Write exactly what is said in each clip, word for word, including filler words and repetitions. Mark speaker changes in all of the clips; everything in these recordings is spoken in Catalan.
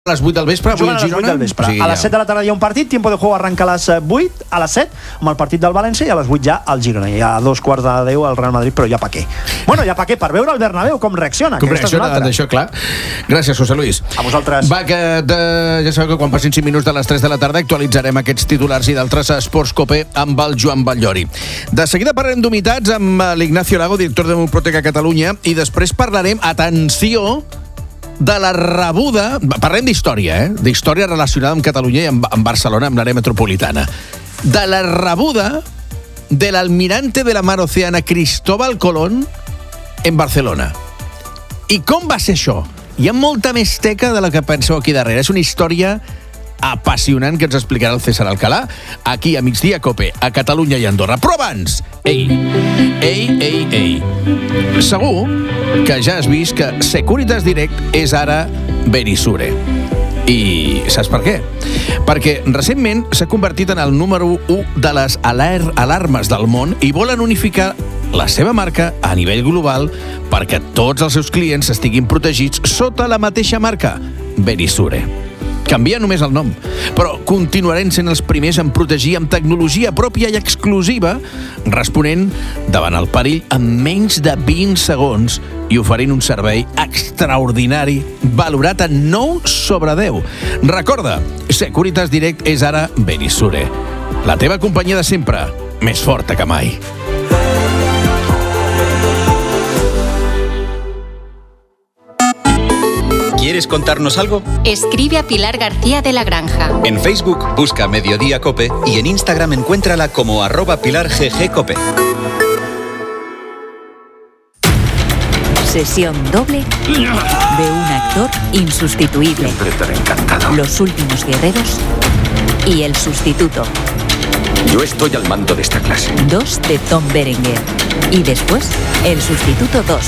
Speaker 1: A les vuit del vespre, avui
Speaker 2: a les vuit del vespre. Sí, a les set de la tarda hi ha un partit, tiempo de juego arranca a les vuit, a les set, amb el partit del València, i a les vuit ja el Girona. I a dos quarts de deu al Real Madrid, però ja pa què? Bueno, ja pa què? Per veure el Bernabéu com reacciona.
Speaker 1: Com reacciona, d'això, clar. Gràcies, José Luis.
Speaker 2: A vosaltres.
Speaker 1: Va, que de, ja sabeu que quan passin cinc minuts de les tres de la tarda actualitzarem aquests titulars i d'altres a Esports Cope amb el Joan Batllori. De seguida parlarem d'humitats amb l'Ignacio Lago, director de Murprotec a Catalunya, i després parlarem, atenció, de la rebuda... Parlem d'història, eh? D'història relacionada amb Catalunya i amb, amb Barcelona, amb l'àrea metropolitana. De la rebuda de l'almirante de la Mar Oceana Cristóbal Colón en Barcelona. I com va ser això? Hi ha molta més teca de la que penseu aquí darrere. És una història apassionant que ens explicarà el César Alcalá aquí a Migdia Cope, a Catalunya i Andorra. Però abans, ei, ei, ei, ei, segur que ja has vist que Securitas Direct és ara Verisure. I saps per què? Perquè recentment s'ha convertit en el número u de les alar- alarmes del món i volen unificar la seva marca a nivell global perquè tots els seus clients estiguin protegits sota la mateixa marca, Verisure. Canvia només el nom, però continuarem sent els primers en protegir amb tecnologia pròpia i exclusiva, responent davant el perill en menys de vint segons i oferint un servei extraordinari valorat en nou sobre deu. Recorda, Securitas Direct és ara Verisure. La teva companyia de sempre, més forta que mai.
Speaker 3: ¿Quieres contarnos algo?
Speaker 4: Escribe a Pilar García de la Granja.
Speaker 3: En Facebook busca Mediodía Cope y en Instagram encuéntrala como arroba Pilar G G Cope.
Speaker 5: Sesión doble de un actor insustituible.
Speaker 6: Siempre te han encantado.
Speaker 5: Los últimos guerreros y el sustituto.
Speaker 6: Yo estoy al mando de esta clase.
Speaker 5: Dos de Tom Berenger. Y después, el sustituto dos.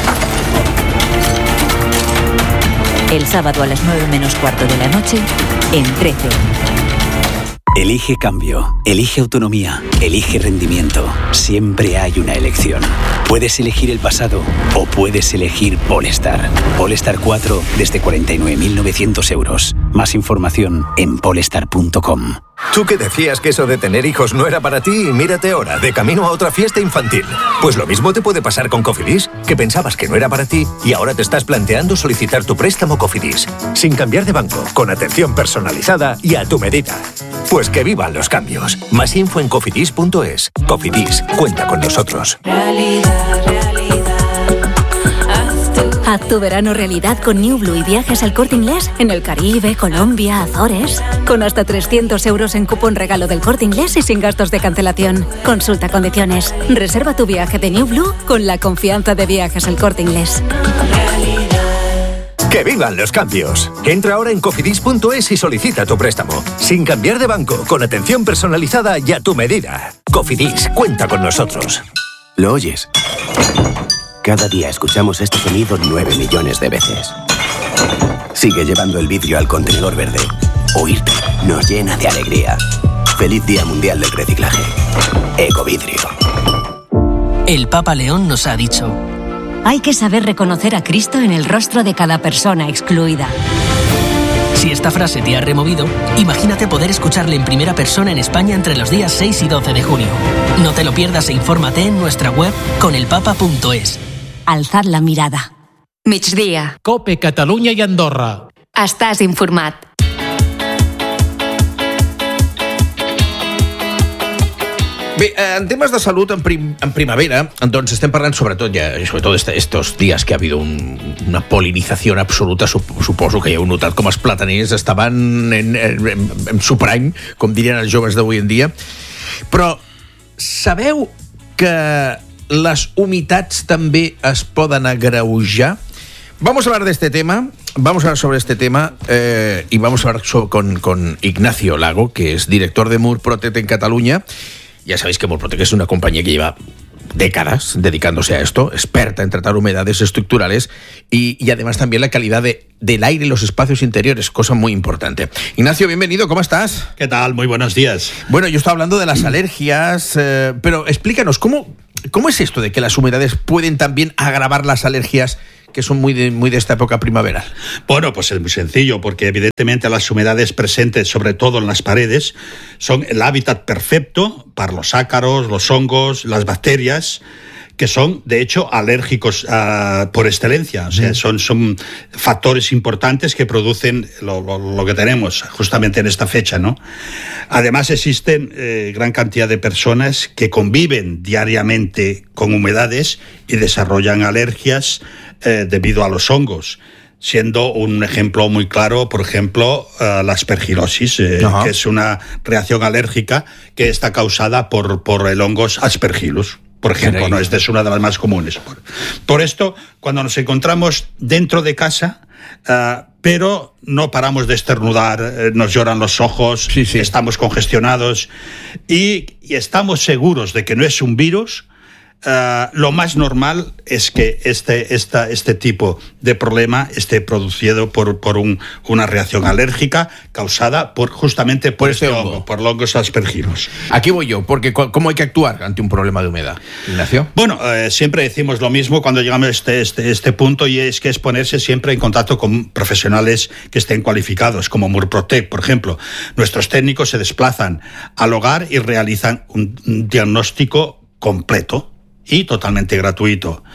Speaker 5: El sábado a las nueve menos cuarto de la noche, en trece.
Speaker 7: Elige cambio, elige autonomía, elige rendimiento. Siempre hay una elección. Puedes elegir el pasado o puedes elegir Polestar. Polestar cuatro desde cuarenta y nueve mil novecientos euros. Más información en polestar punto com.
Speaker 8: Tú que decías que eso de tener hijos no era para ti y mírate ahora, de camino a otra fiesta infantil. Pues lo mismo te puede pasar con Cofidis, que pensabas que no era para ti y ahora te estás planteando solicitar tu préstamo Cofidis. Sin cambiar de banco, con atención personalizada y a tu medida. Pues que vivan los cambios. Más info en cofidis punto es. Cofidis, cuenta con nosotros.
Speaker 9: Realidad, realidad.
Speaker 10: Haz tu verano realidad con New Blue y viajes al Corte Inglés en el Caribe, Colombia, Azores. Con hasta trescientos euros en cupón regalo del Corte Inglés y sin gastos de cancelación. Consulta condiciones. Reserva tu viaje de New Blue con la confianza de Viajes al Corte Inglés.
Speaker 8: ¡Que vivan los cambios! Entra ahora en cofidis punto es y solicita tu préstamo. Sin cambiar de banco, con atención personalizada y a tu medida. Cofidis, cuenta con nosotros.
Speaker 11: ¿Lo oyes? Cada día escuchamos este sonido nueve millones de veces. Sigue llevando el vidrio al contenedor verde. Oírte nos llena de alegría. Feliz Día Mundial del Reciclaje. Ecovidrio.
Speaker 12: El Papa León nos ha dicho:
Speaker 13: hay que saber reconocer a Cristo en el rostro de cada persona excluida.
Speaker 12: Si esta frase te ha removido, imagínate poder escucharle en primera persona en España entre los días seis y doce de junio. No te lo pierdas e infórmate en nuestra web conelpapa punto es.
Speaker 13: Alzad la mirada.
Speaker 4: Migdia.
Speaker 14: Cope, Catalunya i Andorra.
Speaker 4: Estàs informat.
Speaker 1: Bé, en temes de salut, en, prim, en primavera, doncs estem parlant sobretot, ja, sobretot este, estos días que ha habido un, una polinización absoluta, suposo que ja heu notat com els plataners estaven en, en, en, en su prime, com dirien els joves d'avui en dia. Però sabeu que les humitats també es poden agreujar? Vamos a hablar de este tema, vamos a hablar sobre este tema eh, y vamos a hablar sobre, con, con Ignacio Lago, que es director de Murprotec en Cataluña. Ya sabéis que Murprotec es una compañía que lleva décadas dedicándose a esto, experta en tratar humedades estructurales y, y además también la calidad de, del aire en los espacios interiores, cosa muy importante. Ignacio, bienvenido, ¿cómo estás?
Speaker 15: ¿Qué tal? Muy buenos días.
Speaker 1: Bueno, yo estaba hablando de las alergias, eh, pero explícanos, ¿cómo, ¿cómo es esto de que las humedades pueden también agravar las alergias que son muy de, muy de esta época primaveral?
Speaker 15: Bueno, pues es muy sencillo, porque evidentemente las humedades presentes, sobre todo en las paredes, son el hábitat perfecto para los ácaros, los hongos, las bacterias, que son, de hecho, alérgicos uh, por excelencia. O sea, son, son factores importantes que producen lo, lo, lo que tenemos justamente en esta fecha, ¿no? Además, existen eh, gran cantidad de personas que conviven diariamente con humedades y desarrollan alergias eh, debido a los hongos, siendo un ejemplo muy claro, por ejemplo, uh, la aspergilosis, eh, que es una reacción alérgica que está causada por, por el hongo Aspergillus. Por ejemplo, ¿no? Esta es una de las más comunes. Por, por esto, cuando nos encontramos dentro de casa, uh, pero no paramos de estornudar, eh, nos lloran los ojos, sí, sí. estamos congestionados y, y estamos seguros de que no es un virus, Uh, lo más normal es que este, esta, este tipo de problema esté producido por, por un, una reacción alérgica causada por, justamente por, por este hongo, hongo, por los hongos Aspergillus.
Speaker 1: Aquí voy yo, porque ¿cómo hay que actuar ante un problema de humedad, Ignacio?
Speaker 15: Bueno, eh, siempre decimos lo mismo cuando llegamos a este, este, este punto, y es que es ponerse siempre en contacto con profesionales que estén cualificados, como Murprotec, por ejemplo. Nuestros técnicos se desplazan al hogar y realizan un, un diagnóstico completo y totalmente gratuito.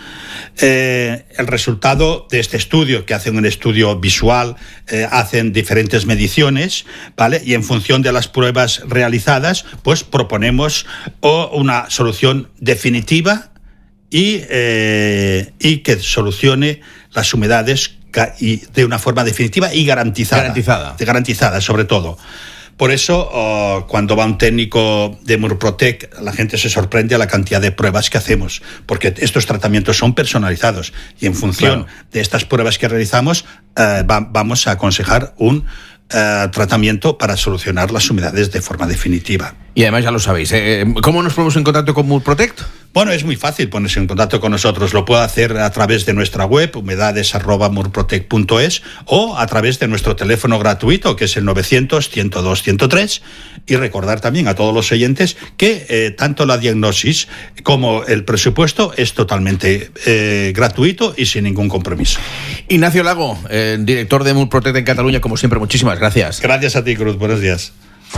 Speaker 15: Eh, el resultado de este estudio, que hacen un estudio visual, eh, hacen diferentes mediciones, ¿vale? Y en función de las pruebas realizadas, pues proponemos o una solución definitiva y, eh, y que solucione las humedades y de una forma definitiva y garantizada.
Speaker 1: Garantizada.
Speaker 15: Garantizada, sobre todo. Por eso, oh, cuando va un técnico de Murprotec, la gente se sorprende a la cantidad de pruebas que hacemos, porque estos tratamientos son personalizados y en función claro. de estas pruebas que realizamos, eh, va, vamos a aconsejar un eh, tratamiento para solucionar las humedades de forma definitiva.
Speaker 1: Y además ya lo sabéis, ¿eh? ¿Cómo nos ponemos en contacto con Murprotec?
Speaker 15: Bueno, es muy fácil ponerse en contacto con nosotros. Lo puede hacer a través de nuestra web, humedades arroba murprotec punto es, o a través de nuestro teléfono gratuito, que es el novecientos, ciento dos, ciento tres. Y recordar también a todos los oyentes que eh, tanto la diagnosis como el presupuesto es totalmente eh, gratuito y sin ningún compromiso.
Speaker 1: Ignacio Lago, eh, director de Murprotec en Cataluña, como siempre, muchísimas gracias.
Speaker 15: Gracias a ti, Cruz. Buenos días.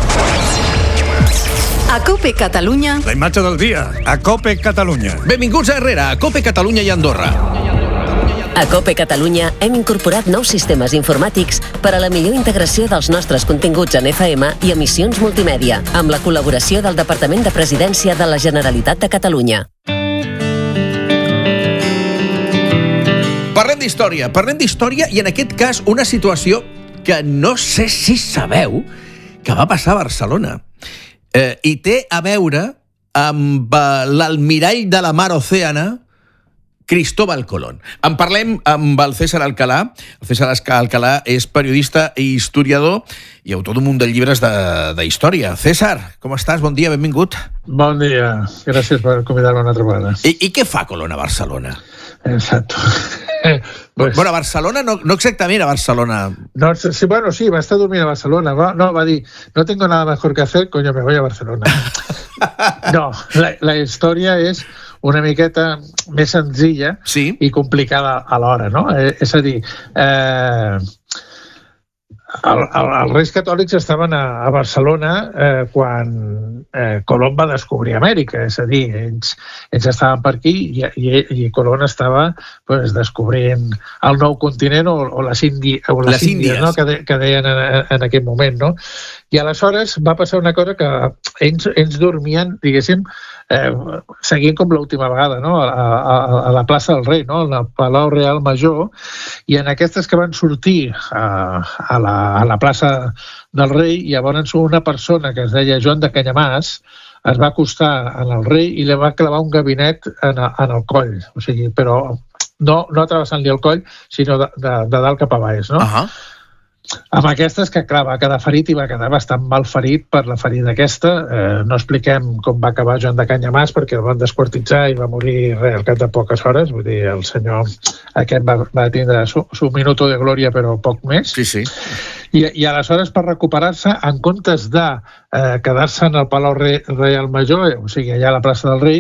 Speaker 16: A COPE Catalunya.
Speaker 17: La imatge del dia. A COPE Catalunya.
Speaker 1: Benvinguts a Herrera, a COPE Catalunya i Andorra.
Speaker 18: A COPE Catalunya hem incorporat nous sistemes informàtics per a la millor integració dels nostres continguts en F M i emissions multimèdia, amb la col·laboració del Departament de Presidència de la Generalitat de Catalunya.
Speaker 1: Parlem d'història, parlem d'història i en aquest cas una situació que no sé si sabeu que va passar a Barcelona. Eh, i té a veure amb uh, l'almirall de la mar Océana, Cristóbal Colón. En parlem amb el César Alcalá. El César Alcalá és periodista i historiador i autor d'un munt de llibres de, de història. César, com estàs? Bon dia, benvingut.
Speaker 19: Bon dia, gràcies per convidar-me una altra vegada.
Speaker 1: I, I què fa Colón a Barcelona?
Speaker 19: Exacto.
Speaker 1: Pues, bueno, a Barcelona, no, no exactament a Barcelona.
Speaker 19: No, sí, bueno, sí, va estar dormint a Barcelona. Va, no, va dir, no tengo nada mejor que hacer, coño, me voy a Barcelona. No, la, la història és una miqueta més senzilla
Speaker 1: sí.
Speaker 19: i complicada alhora, no? Eh, és a dir, eh, el, el, els Reis Catòlics estaven a, a Barcelona eh, quan eh, Colón va descobrir Amèrica, és a dir, ells, ells estaven per aquí i, i, i Colón estava pues, descobrint el nou continent o, o les, indi, o les, les Índies, no? que, de, que deien en, en aquell moment, no? I aleshores va passar una cosa que ells, ells dormien, diguéssim, eh, seguint com l'última vegada, no? a, a, a la plaça del Rei, no? al Palau Real Major, i en aquestes que van sortir a, a, la, a la plaça del Rei, llavors una persona que es deia Joan de Canyamàs es va acostar en el rei i li va clavar un gabinet en, en el coll, o sigui, però no, no travessant-li el coll, sinó de, de, de dalt cap a baix, no?
Speaker 1: Uh -huh.
Speaker 19: Amb aquestes que, clar, va quedar ferit i va quedar bastant mal ferit per la ferida aquesta. Eh, no expliquem com va acabar Joan de Canyamàs perquè el van desquartitzar i va morir res, al cap de poques hores. Vull dir, el senyor aquest va, va tindre su, su minuto de glòria, però poc més.
Speaker 1: Sí, sí.
Speaker 19: I, i aleshores, per recuperar-se, en comptes de eh, quedar-se en el Palau Re, Real Major, o sigui, allà a la plaça del Rei,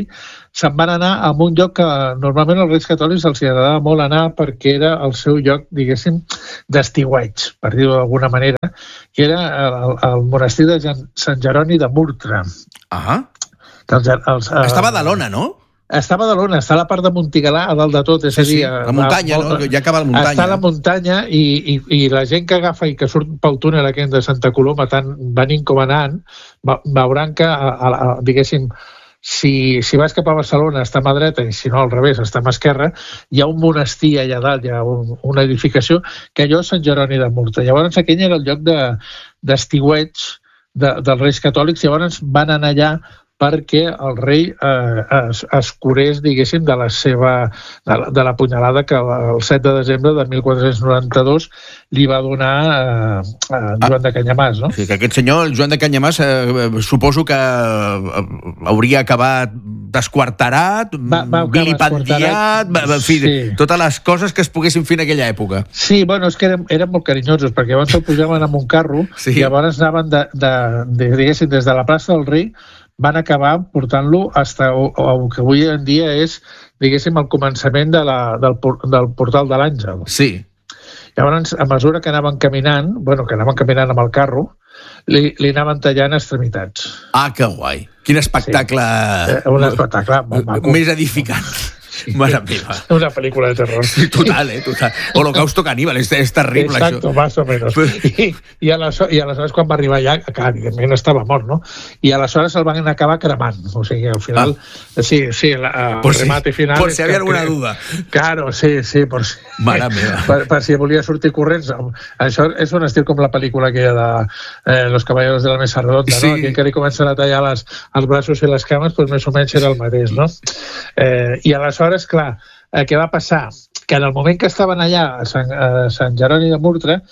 Speaker 19: se'n van anar a un lloc que normalment als Reis Catòlics els agradava molt anar perquè era el seu lloc, diguéssim, d'estiueig, per dir-ho d'alguna manera, que era el, el monestir de Sant Jeroni de Murtra.
Speaker 1: Ah.
Speaker 19: Els, els,
Speaker 1: Estava a Dalona, no?
Speaker 19: Està a Badalona, està a la part de Montigalà, a dalt de tot. És
Speaker 1: sí,
Speaker 19: a dir,
Speaker 1: sí, la muntanya, no? Ja acaba la muntanya.
Speaker 19: Està a la muntanya i, i, i la gent que agafa i que surt pel túnel aquest de Santa Coloma, tant venint com anant, veuran que, a, a, a, diguéssim, si, si vas cap a Barcelona està a mà dreta i si no al revés està a mà esquerra, hi ha un monestir allà dalt, hi ha un, una edificació que allò és Sant Jeroni de Murta. Llavors aquell era el lloc d'estiueig de, de, dels Reis Catòlics, llavors van anar allà perquè el rei eh, es, es curés, diguéssim, de la seva de la, de la punyalada que el set de desembre de mil quatre-cents noranta-dos li va donar eh, a Joan de Canyamàs, no?
Speaker 1: Sí, que aquest senyor, el Joan de Canyamàs, eh, suposo que eh, hauria acabat desquarterat, va, va vilipendiat, en fi, sí. Totes les coses que es poguessin fer en aquella època.
Speaker 19: Sí, bueno, és que eren, eren molt carinyosos, perquè abans el pujaven amb un carro sí. I llavors anaven de, de, de, diguéssim, des de la plaça del Rei van acabar portant-lo fins al que avui en dia és, diguéssim, el començament de la, del, del portal de l'Àngel.
Speaker 1: Sí.
Speaker 19: Llavors, a mesura que anaven caminant, bueno, que anaven caminant amb el carro, li, li anaven tallant extremitats.
Speaker 1: Ah, que guai. Quin espectacle...
Speaker 19: Sí. Un espectacle molt maco.
Speaker 1: Més edificant. Mare meva.
Speaker 19: Una pel·lícula de terror.
Speaker 1: Total, eh? Total. Holocausto caníbal, és, és terrible,
Speaker 19: exacto,
Speaker 1: això.
Speaker 19: Más o menos. I, i, aleshores, I aleshores, quan va arribar allà, que evidentment estava mort, no? I aleshores el van acabar cremant. O sigui, al final... Ah. Sí, sí, el remate
Speaker 1: si,
Speaker 19: final...
Speaker 1: Por si havia alguna duda.
Speaker 19: Claro, sí, sí, por si...
Speaker 1: Mare meva.
Speaker 19: Per, per si volia sortir corrents. Això és un estil com la pel·lícula aquella de eh, Los caballeros de la mesa redonda, sí. No? Aquell que li comencen a tallar les, els braços i les cames, doncs més o menys era el mateix, no? Eh, I aleshores, clar, eh, què va passar? Que en el moment que estaven allà a Sant, a Sant Jeroni de Murtra,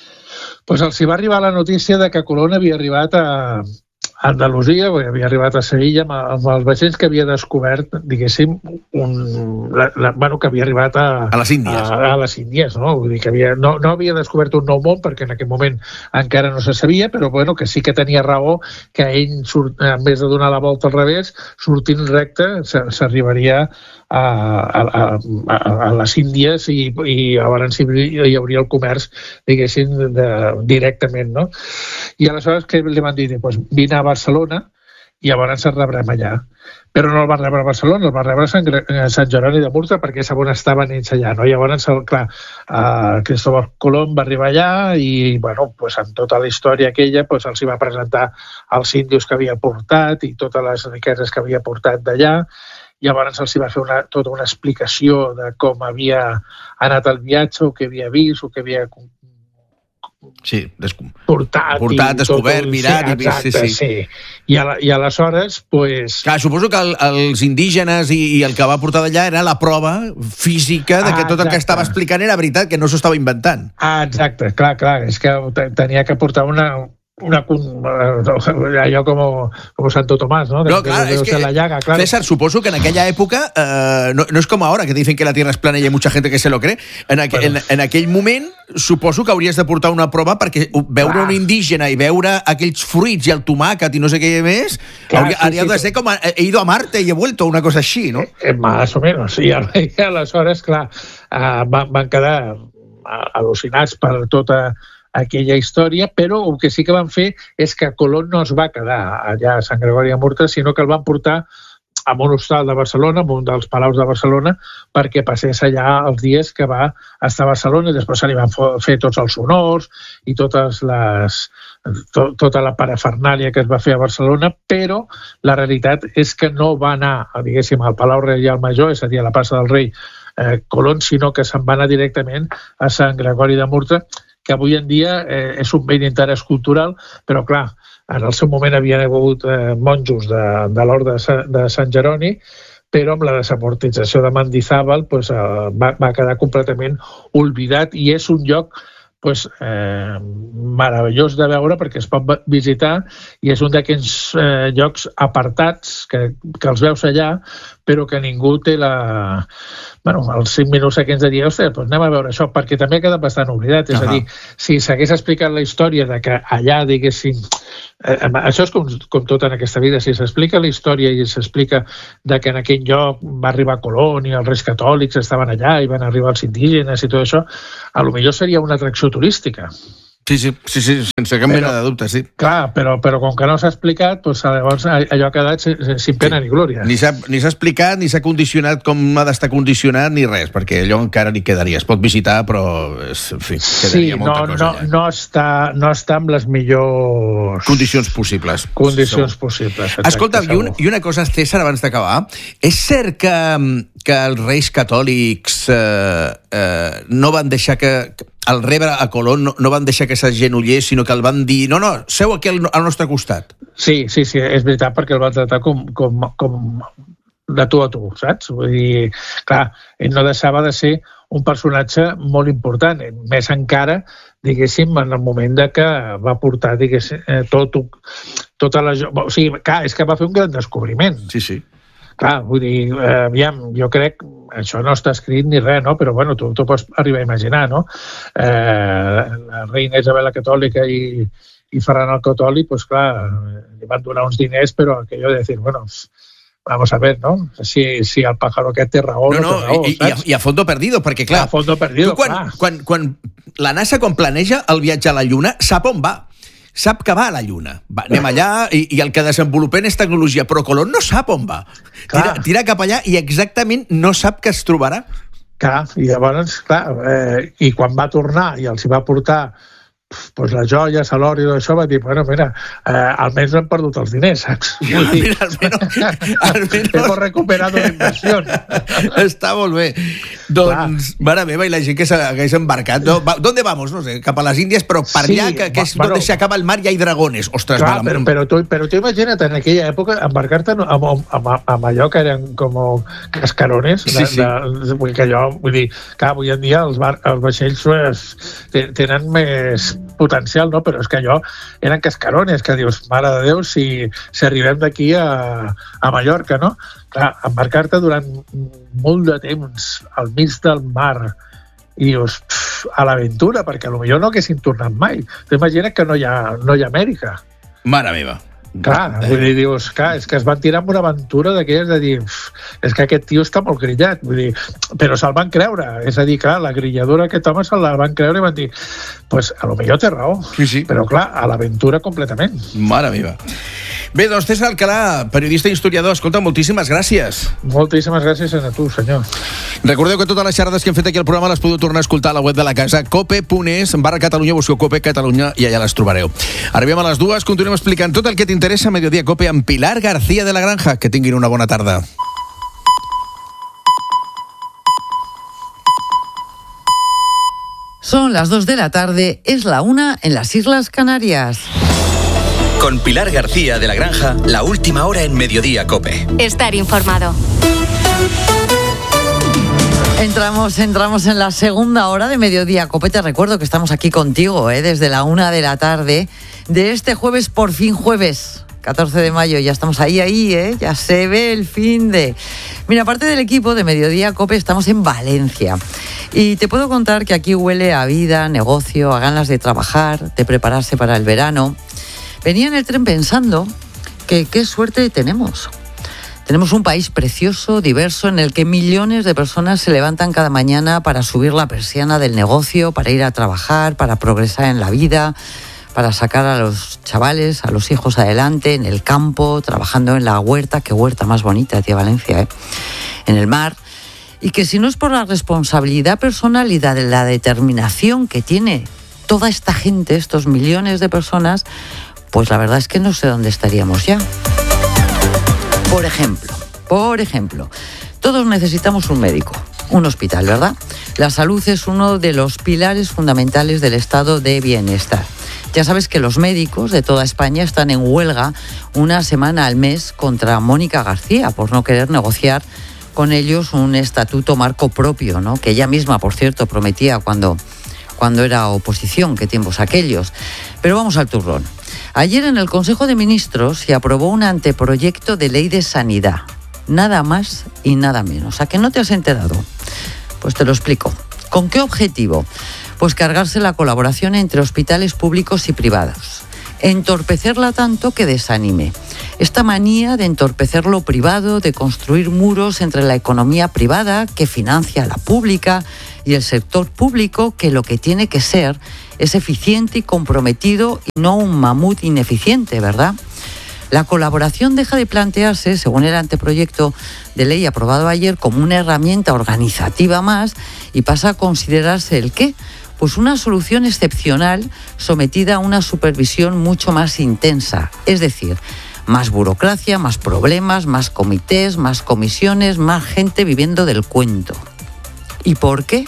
Speaker 19: doncs els hi va arribar la notícia de que Colón havia arribat a Andalusia, havia arribat a Sevilla amb, amb els vaixells que havia descobert, diguéssim, un, la, la, bueno, que havia arribat a,
Speaker 1: a les Índies.
Speaker 19: A, a les Índies, no? Vull dir que havia, no, no havia descobert un nou món, perquè en aquell moment encara no se sabia, però bueno, que sí que tenia raó que ell, surt, en vez de donar la volta al revés, sortint recte, s'arribaria a, a, a, a les Índies i, i llavors hi hauria el comerç, diguéssim, de, directament, no? I aleshores què li van dir? Pues vine a Barcelona i llavors ens rebrem allà. Però no el va rebre a Barcelona, el va rebre a Sant, a Sant Jeroni de Murta perquè és on estaven ells allà, no? I llavors, clar, uh, Cristóbal Colón va arribar allà i, bueno, pues, amb tota la història aquella pues, els hi va presentar els índios que havia portat i totes les riqueses que havia portat d'allà. Llavors els hi va fer una, tota una explicació de com havia anat el viatge, o què havia vist, o què havia
Speaker 1: sí, descom...
Speaker 19: portat,
Speaker 1: portat descobert,
Speaker 19: tot,
Speaker 1: mirat...
Speaker 19: Sí, exacte, i, sí, sí. sí. I, a, I aleshores, pues...
Speaker 1: Clar, suposo que el, els indígenes i, i el que va portar d'allà era la prova física de que ah, tot el que estava explicant era veritat, que no s'ho estava inventant.
Speaker 19: Ah, exacte, clar, clar, és que tenia que portar una... una allò com, com Santo Tomás, ¿no? De,
Speaker 1: no, clar,
Speaker 19: de, de,
Speaker 1: és que,
Speaker 19: la llaga, claro.
Speaker 1: César, suposo que en aquella època eh, no, no és com ahora, que dicen que la Tierra es plana y hay mucha gente que se lo cree. En, aqu bueno. en, en aquell moment, suposo que hauries de portar una prova perquè veure clar. Un indígena i veure aquells fruits i el tomàquet i no sé què més, clar, hauria, sí, hauria sí, de ser com a, he ido a Marte y he vuelto, una cosa així, no?
Speaker 19: Eh, más o menos, i aleshores, clar, eh, van, van quedar al·lucinats per tota aquella història, però el que sí que van fer és que Colón no es va quedar allà a Sant Gregori de Murta, sinó que el van portar a un hostal de Barcelona, a un dels palaus de Barcelona, perquè passés allà els dies que va estar a Barcelona i després se li van fer tots els honors i totes les, to, tota la parafernàlia que es va fer a Barcelona, però la realitat és que no va anar, diguéssim, al Palau Reial Major, és a dir, a la plaça del Rei eh, Colón, sinó que se'n va anar directament a Sant Gregori de Murta, que avui en dia eh, és un bé d'interès cultural, però clar, en el seu moment havien hagut eh, monjos de, de l'Orde de, de Sant Jeroni, però amb la desamortització de Mendizábal pues, eh, va, va quedar completament oblidat i és un lloc pues, eh, meravellós de veure perquè es pot visitar i és un d'aquells eh, llocs apartats que, que els veus allà però que ningú té la... Bueno, els cinc minuts aquells de dir, ostres, doncs anem a veure això, perquè també ha quedat bastant oblidat. És uh -huh. a dir, si s'hagués explicat la història de que allà, diguéssim, eh, això és com, com tot en aquesta vida, si s'explica la història i s'explica de que en aquell lloc va arribar Colón i els Reis Catòlics estaven allà i van arribar els indígenes i tot això, a lo millor seria una atracció turística.
Speaker 1: Sí, sí, sí, sí, sense cap mena de dubte, sí.
Speaker 19: Clar, però, però com que no s'ha explicat, doncs llavors allò ha quedat sin pena sí. ni glòria.
Speaker 1: Ni s'ha ni s'ha explicat, ni s'ha condicionat com ha d'estar condicionat, ni res, perquè allò encara ni quedaria. Es pot visitar, però, en fi, quedaria
Speaker 19: sí,
Speaker 1: molta
Speaker 19: no,
Speaker 1: cosa
Speaker 19: no,
Speaker 1: allà.
Speaker 19: No està, no està amb les millors...
Speaker 1: Condicions possibles.
Speaker 19: Condicions segur. possibles. Exacte,
Speaker 1: escolta, i, un, i una cosa, César, abans d'acabar, és cert que, que els Reis Catòlics eh, eh, no van deixar que... al rebre a Colón no, no van deixar que s'agenollés, sinó que el van dir no, no, seu aquí al, al nostre costat.
Speaker 19: Sí, sí, sí, és veritat, perquè el van tratar com, com, com de tu a tu, saps? Vull dir, clar, ell no deixava de ser un personatge molt important, més encara, diguéssim, en el moment de que va portar, diguéssim, tot, tota la... O sigui, clar, és que va fer un gran descobriment.
Speaker 1: Sí, sí.
Speaker 19: Clar, vull dir, eh, aviam, jo crec, això no està escrit ni res, no? Però bueno, tu, tu pots arribar a imaginar, no? Eh, la reina Isabel la Catòlica i, i Ferran el Catòlic, pues clar, li van donar uns diners, però aquello de dir, bueno, vamos a ver, ¿no? Si, si el pájaro aquest té raó
Speaker 1: no, no,
Speaker 19: no té raó,
Speaker 1: i, i, a, i a fondo perdido, perquè clar,
Speaker 19: a fondo perdido,
Speaker 1: tu quan,
Speaker 19: clar.
Speaker 1: Quan, quan, la NASA quan planeja el viatge a la Lluna sap on va. Sap que va a la Lluna. Va, anem allà i, i el que desenvolupem és tecnologia, però Colón no sap on va. Tira, tira cap allà i exactament no sap què es trobarà.
Speaker 19: Clar, i llavors, clar, eh, i quan va tornar i els hi va portar pues les joies, l'or i tot això, va dir, bueno, mira, eh, almenys no hem perdut els diners, saps?
Speaker 1: Ja, mira, almenys, almenys...
Speaker 19: Hemos recuperado la inversión.
Speaker 1: Està molt bé. Doncs, clar. Mare meva, i la gent que s'hagués embarcat, no? Va, ¿dónde vamos? No sé, cap a les Índies, però per sí, allà, que, que és bueno, on s'acaba el mar i hi ha dragones. Ostres,
Speaker 19: clar, però, però, tu, però tu imagina't, en aquella època, embarcar-te amb, amb, amb allò que eren com cascarones,
Speaker 1: sí, sí.
Speaker 19: De, de, que allò, vull dir, que avui en dia els, bar, els vaixells es, tenen més potencial, no? Però és que allò eren cascarones, que dius, mare de Déu, si, si arribem d'aquí a, a Mallorca, no? Clar, embarcar-te durant molt de temps al mig del mar i dius, pff, a l'aventura, perquè potser no haguessin tornat mai. T'imagines que no hi ha, no hi ha Amèrica.
Speaker 1: Mare meva.
Speaker 19: Clar, vull dir, dius, clar, és que es van tirar amb una aventura d'aquelles de dir, és que aquest tio està molt grillat, vull dir, però se'l van creure, és a dir, clar, la grilladora aquest home se'l van creure i van dir, pues a lo millor té raó,
Speaker 1: sí, sí.
Speaker 19: Però clar, a l'aventura completament.
Speaker 1: Mare meva. Bé, doncs César Alcalà, periodista i historiador, escolta, moltíssimes gràcies.
Speaker 19: Moltíssimes gràcies a tu, senyor.
Speaker 1: Recordeu que totes les xerrades que hem fet aquí al programa les podeu tornar a escoltar a la web de la casa, cope punt es barra Catalunya, busqueu Cope Catalunya i allà les trobareu. Arribem a les dues, continuem explicant tot el que t'interessa a Mediodía Cope amb Pilar García de la Granja. Que tinguin una bona tarda.
Speaker 20: Son las dos de la tarde, es la una en las Islas Canarias.
Speaker 3: Con Pilar García de la Granja, la última hora en Mediodía Cope.
Speaker 4: Estar informado.
Speaker 20: Entramos, entramos en la segunda hora de Mediodía Cope. Te recuerdo que estamos aquí contigo, ¿eh? Desde la una de la tarde de este jueves, por fin jueves, catorce de mayo. Ya estamos ahí, ahí, ¿eh? Ya se ve el fin de... Mira, aparte del equipo de Mediodía Cope, estamos en Valencia. Y te puedo contar que aquí huele a vida, negocio, a ganas de trabajar, de prepararse para el verano. Venía en el tren pensando que qué suerte tenemos. Tenemos un país precioso, diverso, en el que millones de personas se levantan cada mañana para subir la persiana del negocio, para ir a trabajar, para progresar en la vida, para sacar a los chavales, a los hijos adelante, en el campo, trabajando en la huerta, qué huerta más bonita, tía Valencia, ¿eh? En el mar. Y que si no es por la responsabilidad personal y la, la determinación que tiene toda esta gente, estos millones de personas, pues la verdad es que no sé dónde estaríamos ya. Por ejemplo, por ejemplo, todos necesitamos un médico, un hospital, ¿verdad? La salud es uno de los pilares fundamentales del estado de bienestar. Ya sabes que los médicos de toda España están en huelga una semana al mes contra Mónica García por no querer negociar con ellos un estatuto marco propio, ¿no? Que ella misma, por cierto, prometía cuando, cuando era oposición, qué tiempos aquellos. Pero vamos al turrón. Ayer en el Consejo de Ministros se aprobó un anteproyecto de ley de sanidad. Nada más y nada menos. ¿A que no te has enterado? Pues te lo explico. ¿Con qué objetivo? Pues cargarse la colaboración entre hospitales públicos y privados. entorpecerla tanto que desanime. Esta manía de entorpecer lo privado, de construir muros entre la economía privada, que financia la pública, y el sector público, que lo que tiene que ser es eficiente y comprometido y no un mamut ineficiente, ¿verdad? La colaboración deja de plantearse, según el anteproyecto de ley aprobado ayer, como una herramienta organizativa más y pasa a considerarse ¿el qué? Pues una solución excepcional sometida a una supervisión mucho más intensa. Es decir, más burocracia, más problemas, más comités, más comisiones, más gente viviendo del cuento. ¿Y por qué?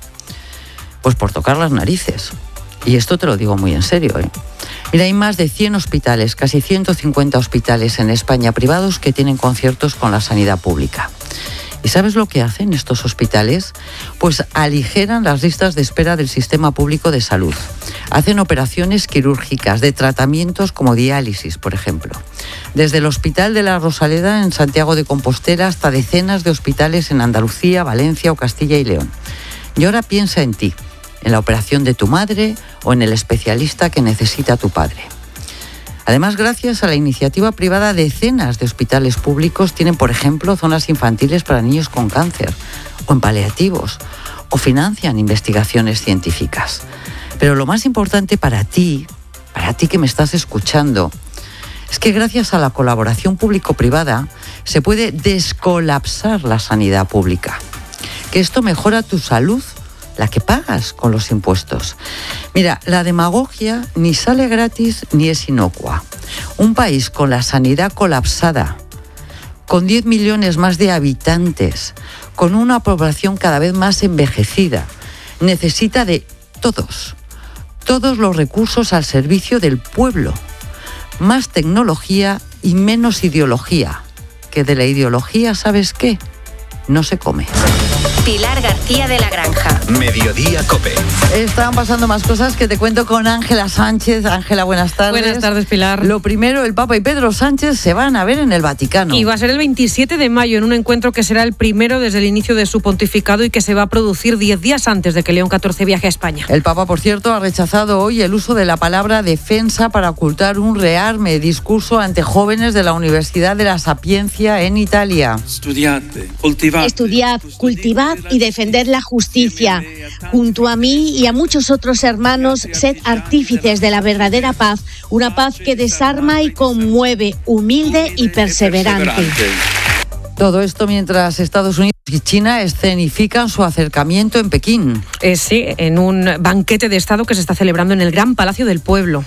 Speaker 20: Pues por tocar las narices. Y esto te lo digo muy en serio, ¿eh? Mira, hay más de cien hospitales, casi ciento cincuenta hospitales en España privados que tienen conciertos con la sanidad pública. ¿Y sabes lo que hacen estos hospitales? Pues aligeran las listas de espera del sistema público de salud. Hacen operaciones quirúrgicas de tratamientos como diálisis, por ejemplo. Desde el Hospital de la Rosaleda en Santiago de Compostela hasta decenas de hospitales en Andalucía, Valencia o Castilla y León. Y ahora piensa en ti, en la operación de tu madre o en el especialista que necesita tu padre. Además, gracias a la iniciativa privada, decenas de hospitales públicos tienen, por ejemplo, zonas infantiles para niños con cáncer o en paliativos, o financian investigaciones científicas. Pero lo más importante para ti, para ti que me estás escuchando, es que gracias a la colaboración público-privada se puede descolapsar la sanidad pública. Que esto mejora tu salud, la que pagas con los impuestos. Mira, la demagogia ni sale gratis ni es inocua. Un país con la sanidad colapsada, con diez millones más de habitantes, con una población cada vez más envejecida, necesita de todos, todos los recursos al servicio del pueblo. Más tecnología y menos ideología. Que de la ideología, ¿sabes qué? No se come.
Speaker 4: Pilar García de la Granja.
Speaker 3: Mediodía COPE.
Speaker 20: Están pasando más cosas que te cuento con Ángela Sánchez. Ángela, buenas tardes.
Speaker 21: Buenas tardes, Pilar.
Speaker 20: Lo primero, el Papa y Pedro Sánchez se van a ver en el Vaticano.
Speaker 21: Y va a ser el veintisiete de mayo, en un encuentro que será el primero desde el inicio de su pontificado y que se va a producir diez días antes de que León catorce viaje a España.
Speaker 20: El Papa, por cierto, ha rechazado hoy el uso de la palabra defensa para ocultar un rearme discurso ante jóvenes de la Universidad de la Sapiencia en Italia.
Speaker 22: Estudiate, cultivate. Estudiad, cultivad y defender la justicia. Junto a mí y a muchos otros hermanos, sed artífices de la verdadera paz, una paz que desarma y conmueve, humilde y perseverante.
Speaker 20: Todo esto mientras Estados Unidos y China escenifican su acercamiento en Pekín.
Speaker 21: Eh, sí, en un banquete de Estado que se está celebrando en el Gran Palacio del Pueblo.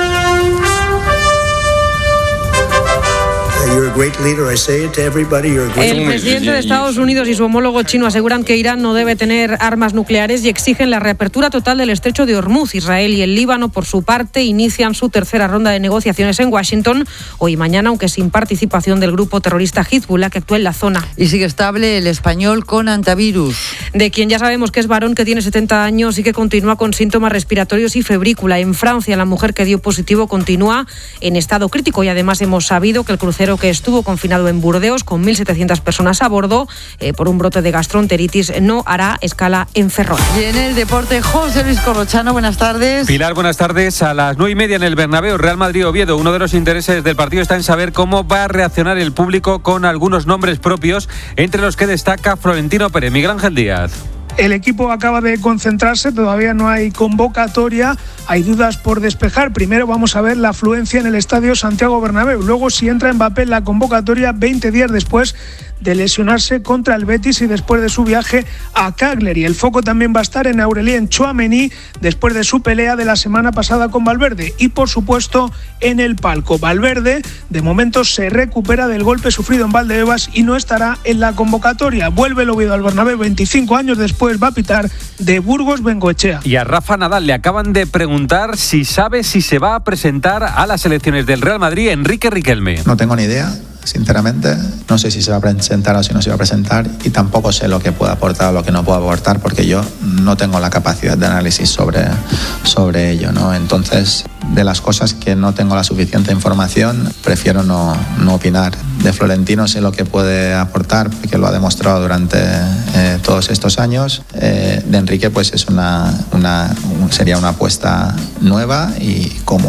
Speaker 21: El presidente de Estados Unidos y su homólogo chino aseguran que Irán no debe tener armas nucleares y exigen la reapertura total del estrecho de Hormuz. Israel y el Líbano, por su parte, inician su tercera ronda de negociaciones en Washington hoy y mañana, aunque sin participación del grupo terrorista Hezbollah que actúa en la zona.
Speaker 20: Y sigue estable el español con antivirus.
Speaker 21: De quien ya sabemos que es varón, que tiene setenta años y que continúa con síntomas respiratorios y febrícula. En Francia, la mujer que dio positivo continúa en estado crítico y además hemos sabido que el crucero que estuvo confinado en Burdeos con mil setecientas personas a bordo eh, por un brote de gastroenteritis no hará escala en Ferrol.
Speaker 20: Y en el deporte, José Luis Corrochano, buenas tardes.
Speaker 23: Pilar, buenas tardes. A las nueve y media en el Bernabéu, Real Madrid-Oviedo. Uno de los intereses del partido está en saber cómo va a reaccionar el público con algunos nombres propios, entre los que destaca Florentino Pérez. Miguel Ángel Díaz.
Speaker 24: El equipo acaba de concentrarse, todavía no hay convocatoria, hay dudas por despejar. Primero vamos a ver la afluencia en el estadio Santiago Bernabéu, luego si entra Mbappé en la convocatoria veinte días después de lesionarse contra el Betis y después de su viaje a Cagliari. El foco también va a estar en Aurélien Tchouaméni después de su pelea de la semana pasada con Valverde y por supuesto en el palco. Valverde de momento se recupera del golpe sufrido en Valdebebas y no estará en la convocatoria. Vuelve el Oviedo al Bernabéu veinticinco años después, va a pitar de Burgos Bengoechea.
Speaker 23: Y a Rafa Nadal le acaban de preguntar si sabe si se va a presentar a las elecciones del Real Madrid Enrique Riquelme.
Speaker 25: No tengo ni idea. Sinceramente, no sé si se va a presentar o si no se va a presentar y tampoco sé lo que puede aportar o lo que no puede aportar porque yo no tengo la capacidad de análisis sobre, sobre ello, ¿no? Entonces, de las cosas que no tengo la suficiente información, prefiero no, no opinar. De Florentino sé lo que puede aportar porque lo ha demostrado durante eh, todos estos años. Eh, de Enrique, pues es una, una, sería una apuesta nueva y como en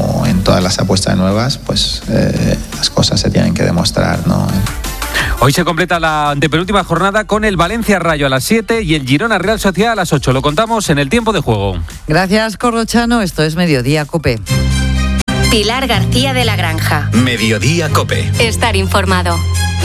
Speaker 25: todas las apuestas nuevas, pues eh, las cosas se tienen que demostrar, ¿no?
Speaker 23: Hoy se completa la antepenúltima jornada con el Valencia Rayo a las siete y el Girona Real Sociedad a las ocho. Lo contamos en el tiempo de juego.
Speaker 20: Gracias, Corrochano. Esto es Mediodía COPE.
Speaker 4: Pilar García de la Granja.
Speaker 3: Mediodía COPE.
Speaker 4: Estar informado.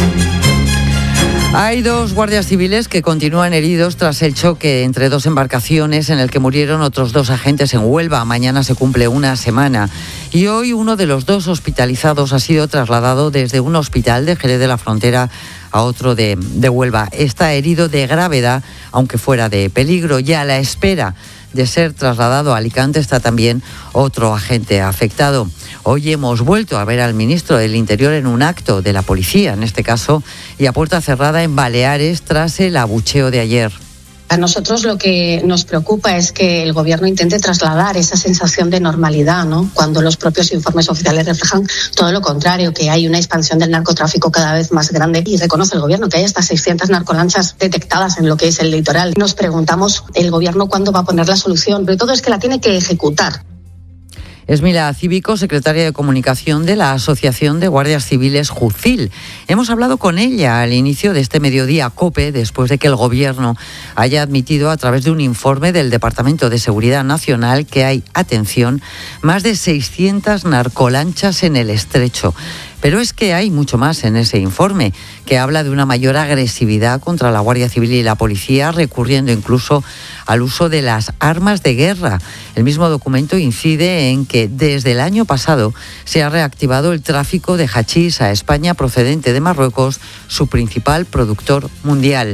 Speaker 20: Hay dos guardias civiles que continúan heridos tras el choque entre dos embarcaciones en el que murieron otros dos agentes en Huelva. Mañana se cumple una semana. Y hoy uno de los dos hospitalizados ha sido trasladado desde un hospital de Jerez de la Frontera a otro de, de Huelva. Está herido de gravedad, aunque fuera de peligro. Ya a la espera de ser trasladado a Alicante está también otro agente afectado. Hoy hemos vuelto a ver al ministro del Interior en un acto de la policía, en este caso, y a puerta cerrada en Baleares tras el abucheo de ayer.
Speaker 2: A nosotros lo que nos preocupa es que el gobierno intente trasladar esa sensación de normalidad, ¿no? Cuando los propios informes oficiales reflejan todo lo contrario, que hay una expansión del narcotráfico cada vez más grande, y reconoce el gobierno que hay hasta seiscientas narcolanchas detectadas en lo que es el litoral. Nos preguntamos el gobierno cuándo va a poner la solución, pero todo es que la tiene que ejecutar.
Speaker 20: Esmila Cívico, secretaria de Comunicación de la Asociación de Guardias Civiles Jucil. Hemos hablado con ella al inicio de este Mediodía COPE, después de que el Gobierno haya admitido a través de un informe del Departamento de Seguridad Nacional que hay, atención, más de seiscientas narcolanchas en el estrecho. Pero es que hay mucho más en ese informe, que habla de una mayor agresividad contra la Guardia Civil y la policía, recurriendo incluso al uso de las armas de guerra. El mismo documento incide en que desde el año pasado se ha reactivado el tráfico de hachís a España procedente de Marruecos, su principal productor mundial.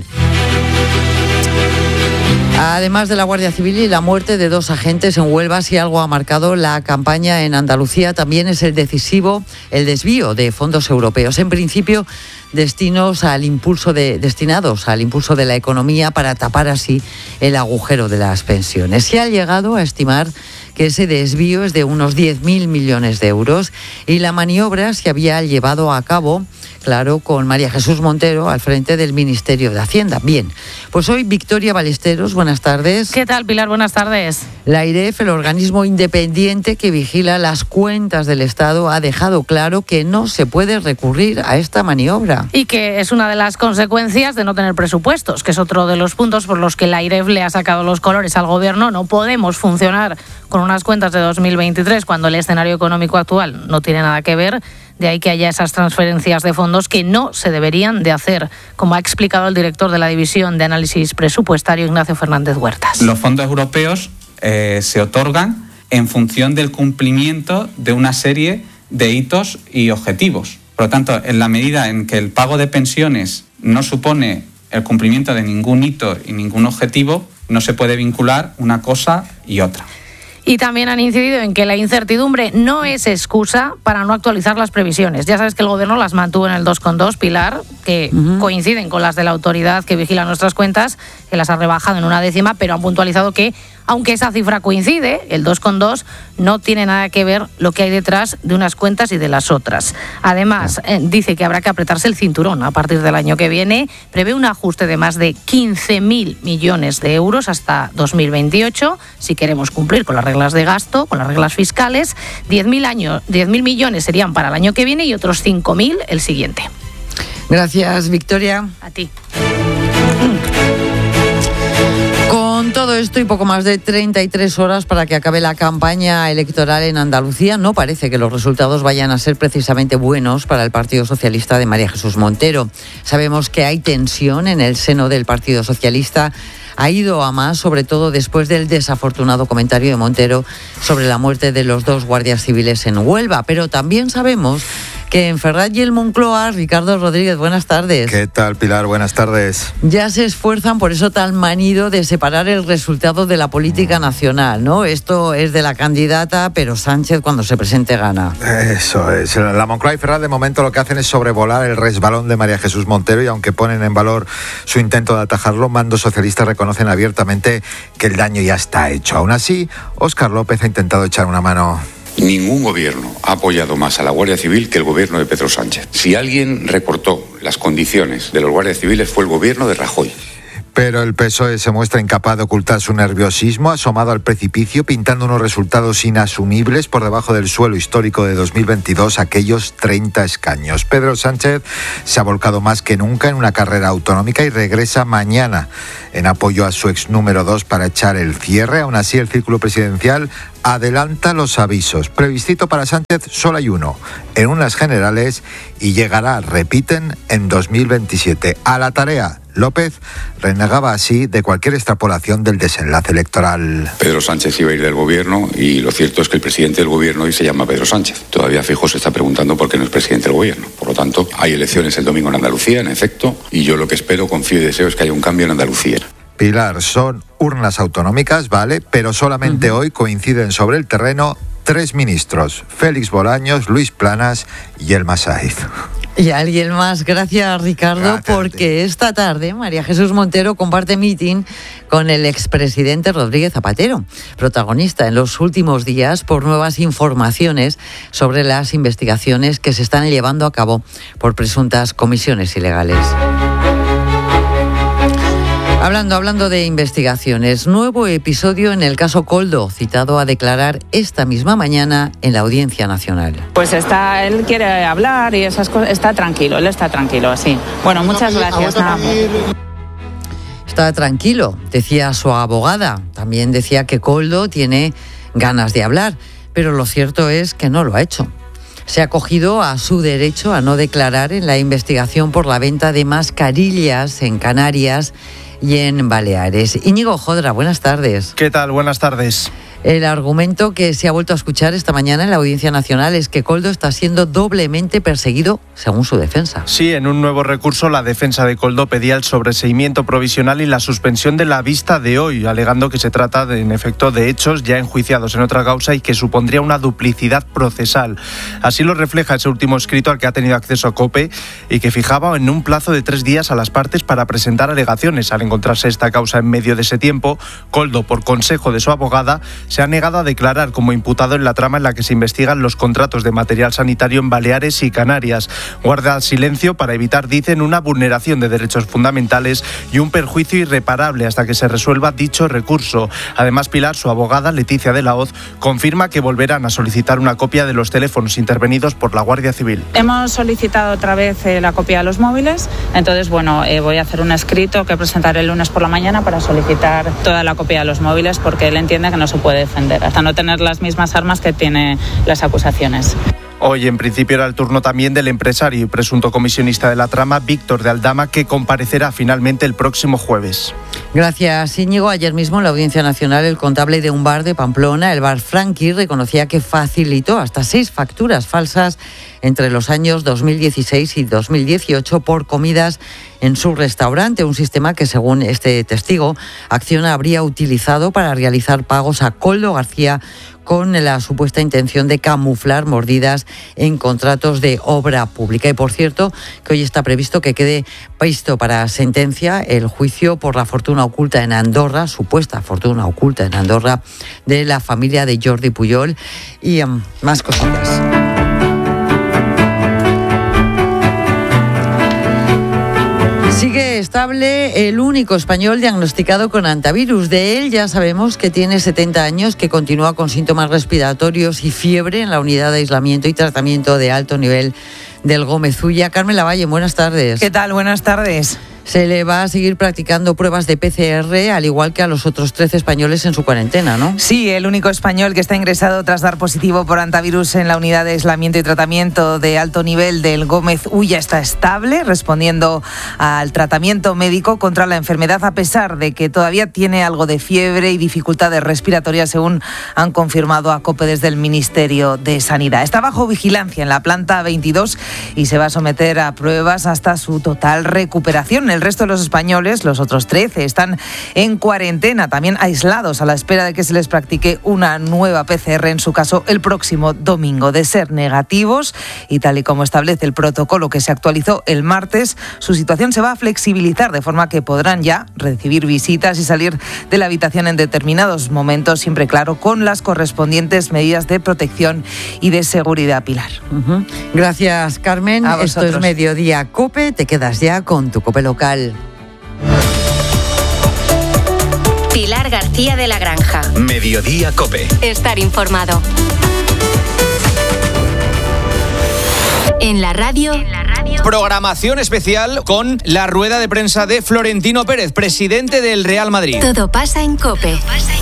Speaker 20: Además de la Guardia Civil y la muerte de dos agentes en Huelva, si algo ha marcado la campaña en Andalucía, también es el decisivo, el desvío de fondos europeos. En principio, destinos al impulso de, destinados al impulso de la economía para tapar así el agujero de las pensiones. Se ha llegado a estimar que ese desvío es de unos diez mil millones de euros y la maniobra se había llevado a cabo, claro, con María Jesús Montero al frente del Ministerio de Hacienda. Bien, pues hoy Victoria Ballesteros, buenas tardes.
Speaker 5: ¿Qué tal, Pilar? Buenas tardes.
Speaker 20: La AIREF, el organismo independiente que vigila las cuentas del Estado, ha dejado claro que no se puede recurrir a esta maniobra.
Speaker 5: Y que es una de las consecuencias de no tener presupuestos, que es otro de los puntos por los que la AIREF le ha sacado los colores al Gobierno. No podemos funcionar con unas cuentas de dos mil veintitrés cuando el escenario económico actual no tiene nada que ver. De ahí que haya esas transferencias de fondos que no se deberían de hacer, como ha explicado el director de la División de Análisis Presupuestario, Ignacio Fernández Huertas.
Speaker 6: Los fondos europeos eh, se otorgan en función del cumplimiento de una serie de hitos y objetivos. Por lo tanto, en la medida en que el pago de pensiones no supone el cumplimiento de ningún hito y ningún objetivo, no se puede vincular una cosa y otra.
Speaker 5: Y también han incidido en que la incertidumbre no es excusa para no actualizar las previsiones. Ya sabes que el Gobierno las mantuvo en el dos coma dos, Pilar, que uh-huh. coinciden con las de la autoridad que vigila nuestras cuentas, que las ha rebajado en una décima, pero han puntualizado que, aunque esa cifra coincide, el dos coma dos, no tiene nada que ver lo que hay detrás de unas cuentas y de las otras. Además, eh, dice que habrá que apretarse el cinturón a partir del año que viene. Prevé un ajuste de más de quince mil millones de euros hasta dos mil veintiocho, si queremos cumplir con las reglas de gasto, con las reglas fiscales. diez mil millones serían para el año que viene y otros cinco mil el siguiente.
Speaker 20: Gracias, Victoria.
Speaker 5: A ti.
Speaker 20: Con todo esto y poco más de treinta y tres horas para que acabe la campaña electoral en Andalucía, no parece que los resultados vayan a ser precisamente buenos para el Partido Socialista de María Jesús Montero. Sabemos que hay tensión en el seno del Partido Socialista. Ha ido a más, sobre todo después del desafortunado comentario de Montero sobre la muerte de los dos guardias civiles en Huelva. Pero también sabemos que en Ferraz y el Moncloa, Ricardo Rodríguez, buenas tardes.
Speaker 7: ¿Qué tal, Pilar? Buenas tardes.
Speaker 20: Ya se esfuerzan por eso tan manido de separar el resultado de la política nacional, ¿no? Esto es de la candidata, pero Sánchez cuando se presente gana.
Speaker 7: Eso es. La Moncloa y Ferraz de momento lo que hacen es sobrevolar el resbalón de María Jesús Montero y aunque ponen en valor su intento de atajarlo, mandos socialistas reconocen abiertamente que el daño ya está hecho. Aún así, Óscar López ha intentado echar una mano.
Speaker 9: Ningún gobierno ha apoyado más a la Guardia Civil que el gobierno de Pedro Sánchez. Si alguien recortó las condiciones de los guardias civiles fue el gobierno de Rajoy.
Speaker 7: Pero el P S O E se muestra incapaz de ocultar su nerviosismo, asomado al precipicio, pintando unos resultados inasumibles por debajo del suelo histórico de dos mil veintidós, aquellos treinta escaños. Pedro Sánchez se ha volcado más que nunca en una carrera autonómica y regresa mañana en apoyo a su ex número dos para echar el cierre. Aún así, el círculo presidencial adelanta los avisos. Plebiscito para Sánchez solo hay uno, en unas generales, y llegará, repiten, en dos mil veintisiete. A la tarea. López renegaba así de cualquier extrapolación del desenlace electoral.
Speaker 9: Pedro Sánchez iba a ir del gobierno y lo cierto es que el presidente del gobierno hoy se llama Pedro Sánchez. Todavía Feijóo se está preguntando por qué no es presidente del gobierno. Por lo tanto, hay elecciones el domingo en Andalucía, en efecto, y yo lo que espero, confío y deseo es que haya un cambio en Andalucía.
Speaker 7: Pilar, son urnas autonómicas, vale, pero solamente uh-huh. hoy coinciden sobre el terreno tres ministros: Félix Bolaños, Luis Planas y Elma Saiz.
Speaker 20: Y alguien más, gracias Ricardo, gracias, porque esta tarde María Jesús Montero comparte meeting con el expresidente Rodríguez Zapatero, protagonista en los últimos días por nuevas informaciones sobre las investigaciones que se están llevando a cabo por presuntas comisiones ilegales. Hablando, hablando de investigaciones, nuevo episodio en el caso Koldo, citado a declarar esta misma mañana en la Audiencia Nacional.
Speaker 8: Pues está, él quiere hablar y esas cosas, está tranquilo, él está tranquilo, así. Bueno, muchas gracias. Nada.
Speaker 20: Está tranquilo, decía su abogada. También decía que Koldo tiene ganas de hablar, pero lo cierto es que no lo ha hecho. Se ha acogido a su derecho a no declarar en la investigación por la venta de mascarillas en Canarias y en Baleares. Íñigo Jodra, buenas tardes.
Speaker 10: ¿Qué tal? Buenas tardes.
Speaker 20: El argumento que se ha vuelto a escuchar esta mañana en la Audiencia Nacional es que Koldo está siendo doblemente perseguido, según su defensa.
Speaker 10: Sí, en un nuevo recurso la defensa de Koldo pedía el sobreseimiento provisional y la suspensión de la vista de hoy, alegando que se trata, de, en efecto, de hechos ya enjuiciados en otra causa y que supondría una duplicidad procesal. Así lo refleja ese último escrito al que ha tenido acceso a COPE y que fijaba en un plazo de tres días a las partes para presentar alegaciones. Al encontrarse esta causa en medio de ese tiempo, Koldo, por consejo de su abogada, se ha negado a declarar como imputado en la trama en la que se investigan los contratos de material sanitario en Baleares y Canarias. Guarda silencio para evitar, dicen, una vulneración de derechos fundamentales y un perjuicio irreparable hasta que se resuelva dicho recurso. Además, Pilar, su abogada, Leticia de la Hoz, confirma que volverán a solicitar una copia de los teléfonos intervenidos por la Guardia Civil.
Speaker 8: Hemos solicitado otra vez eh, la copia de los móviles, entonces, bueno, eh, voy a hacer un escrito que presentaré el lunes por la mañana para solicitar toda la copia de los móviles porque él entiende que no se puede defender hasta no tener las mismas armas que tiene las acusaciones.
Speaker 10: Hoy, en principio, era el turno también del empresario y presunto comisionista de la trama, Víctor de Aldama, que comparecerá finalmente el próximo jueves.
Speaker 20: Gracias, Íñigo. Ayer mismo en la Audiencia Nacional, el contable de un bar de Pamplona, el bar Franqui, reconocía que facilitó hasta seis facturas falsas entre los años dos mil dieciséis y dos mil dieciocho por comidas en su restaurante, un sistema que, según este testigo, Acciona habría utilizado para realizar pagos a Koldo García con la supuesta intención de camuflar mordidas en contratos de obra pública. Y por cierto, que hoy está previsto que quede visto para sentencia el juicio por la fortuna oculta en Andorra, supuesta fortuna oculta en Andorra, de la familia de Jordi Pujol y um, más cositas. Sigue estable el único español diagnosticado con hantavirus. De él ya sabemos que tiene setenta años, que continúa con síntomas respiratorios y fiebre en la unidad de aislamiento y tratamiento de alto nivel del Gómez Ulla. Carmen Lavalle, buenas tardes.
Speaker 11: ¿Qué tal? Buenas tardes.
Speaker 20: Se le va a seguir practicando pruebas de P C R, al igual que a los otros trece españoles en su cuarentena, ¿no?
Speaker 11: Sí, el único español que está ingresado tras dar positivo por hantavirus en la unidad de aislamiento y tratamiento de alto nivel del Gómez Ulla está estable, respondiendo al tratamiento médico contra la enfermedad, a pesar de que todavía tiene algo de fiebre y dificultades respiratorias, según han confirmado a COPE desde el Ministerio de Sanidad. Está bajo vigilancia en la planta veintidós y se va a someter a pruebas hasta su total recuperación. El resto de los españoles, los otros trece, están en cuarentena, también aislados, a la espera de que se les practique una nueva P C R, en su caso el próximo domingo. De ser negativos, y tal y como establece el protocolo que se actualizó el martes, su situación se va a flexibilizar, de forma que podrán ya recibir visitas y salir de la habitación en determinados momentos, siempre claro, con las correspondientes medidas de protección y de seguridad. Pilar.
Speaker 20: Uh-huh. Gracias, Carmen. Esto es Mediodía COPE. Te quedas ya con tu COPE local.
Speaker 4: Pilar García de la Granja.
Speaker 3: Mediodía COPE.
Speaker 4: Estar informado. En la radio. En la radio.
Speaker 12: Programación especial con la rueda de prensa de Florentino Pérez, presidente del Real Madrid.
Speaker 4: Todo pasa en COPE.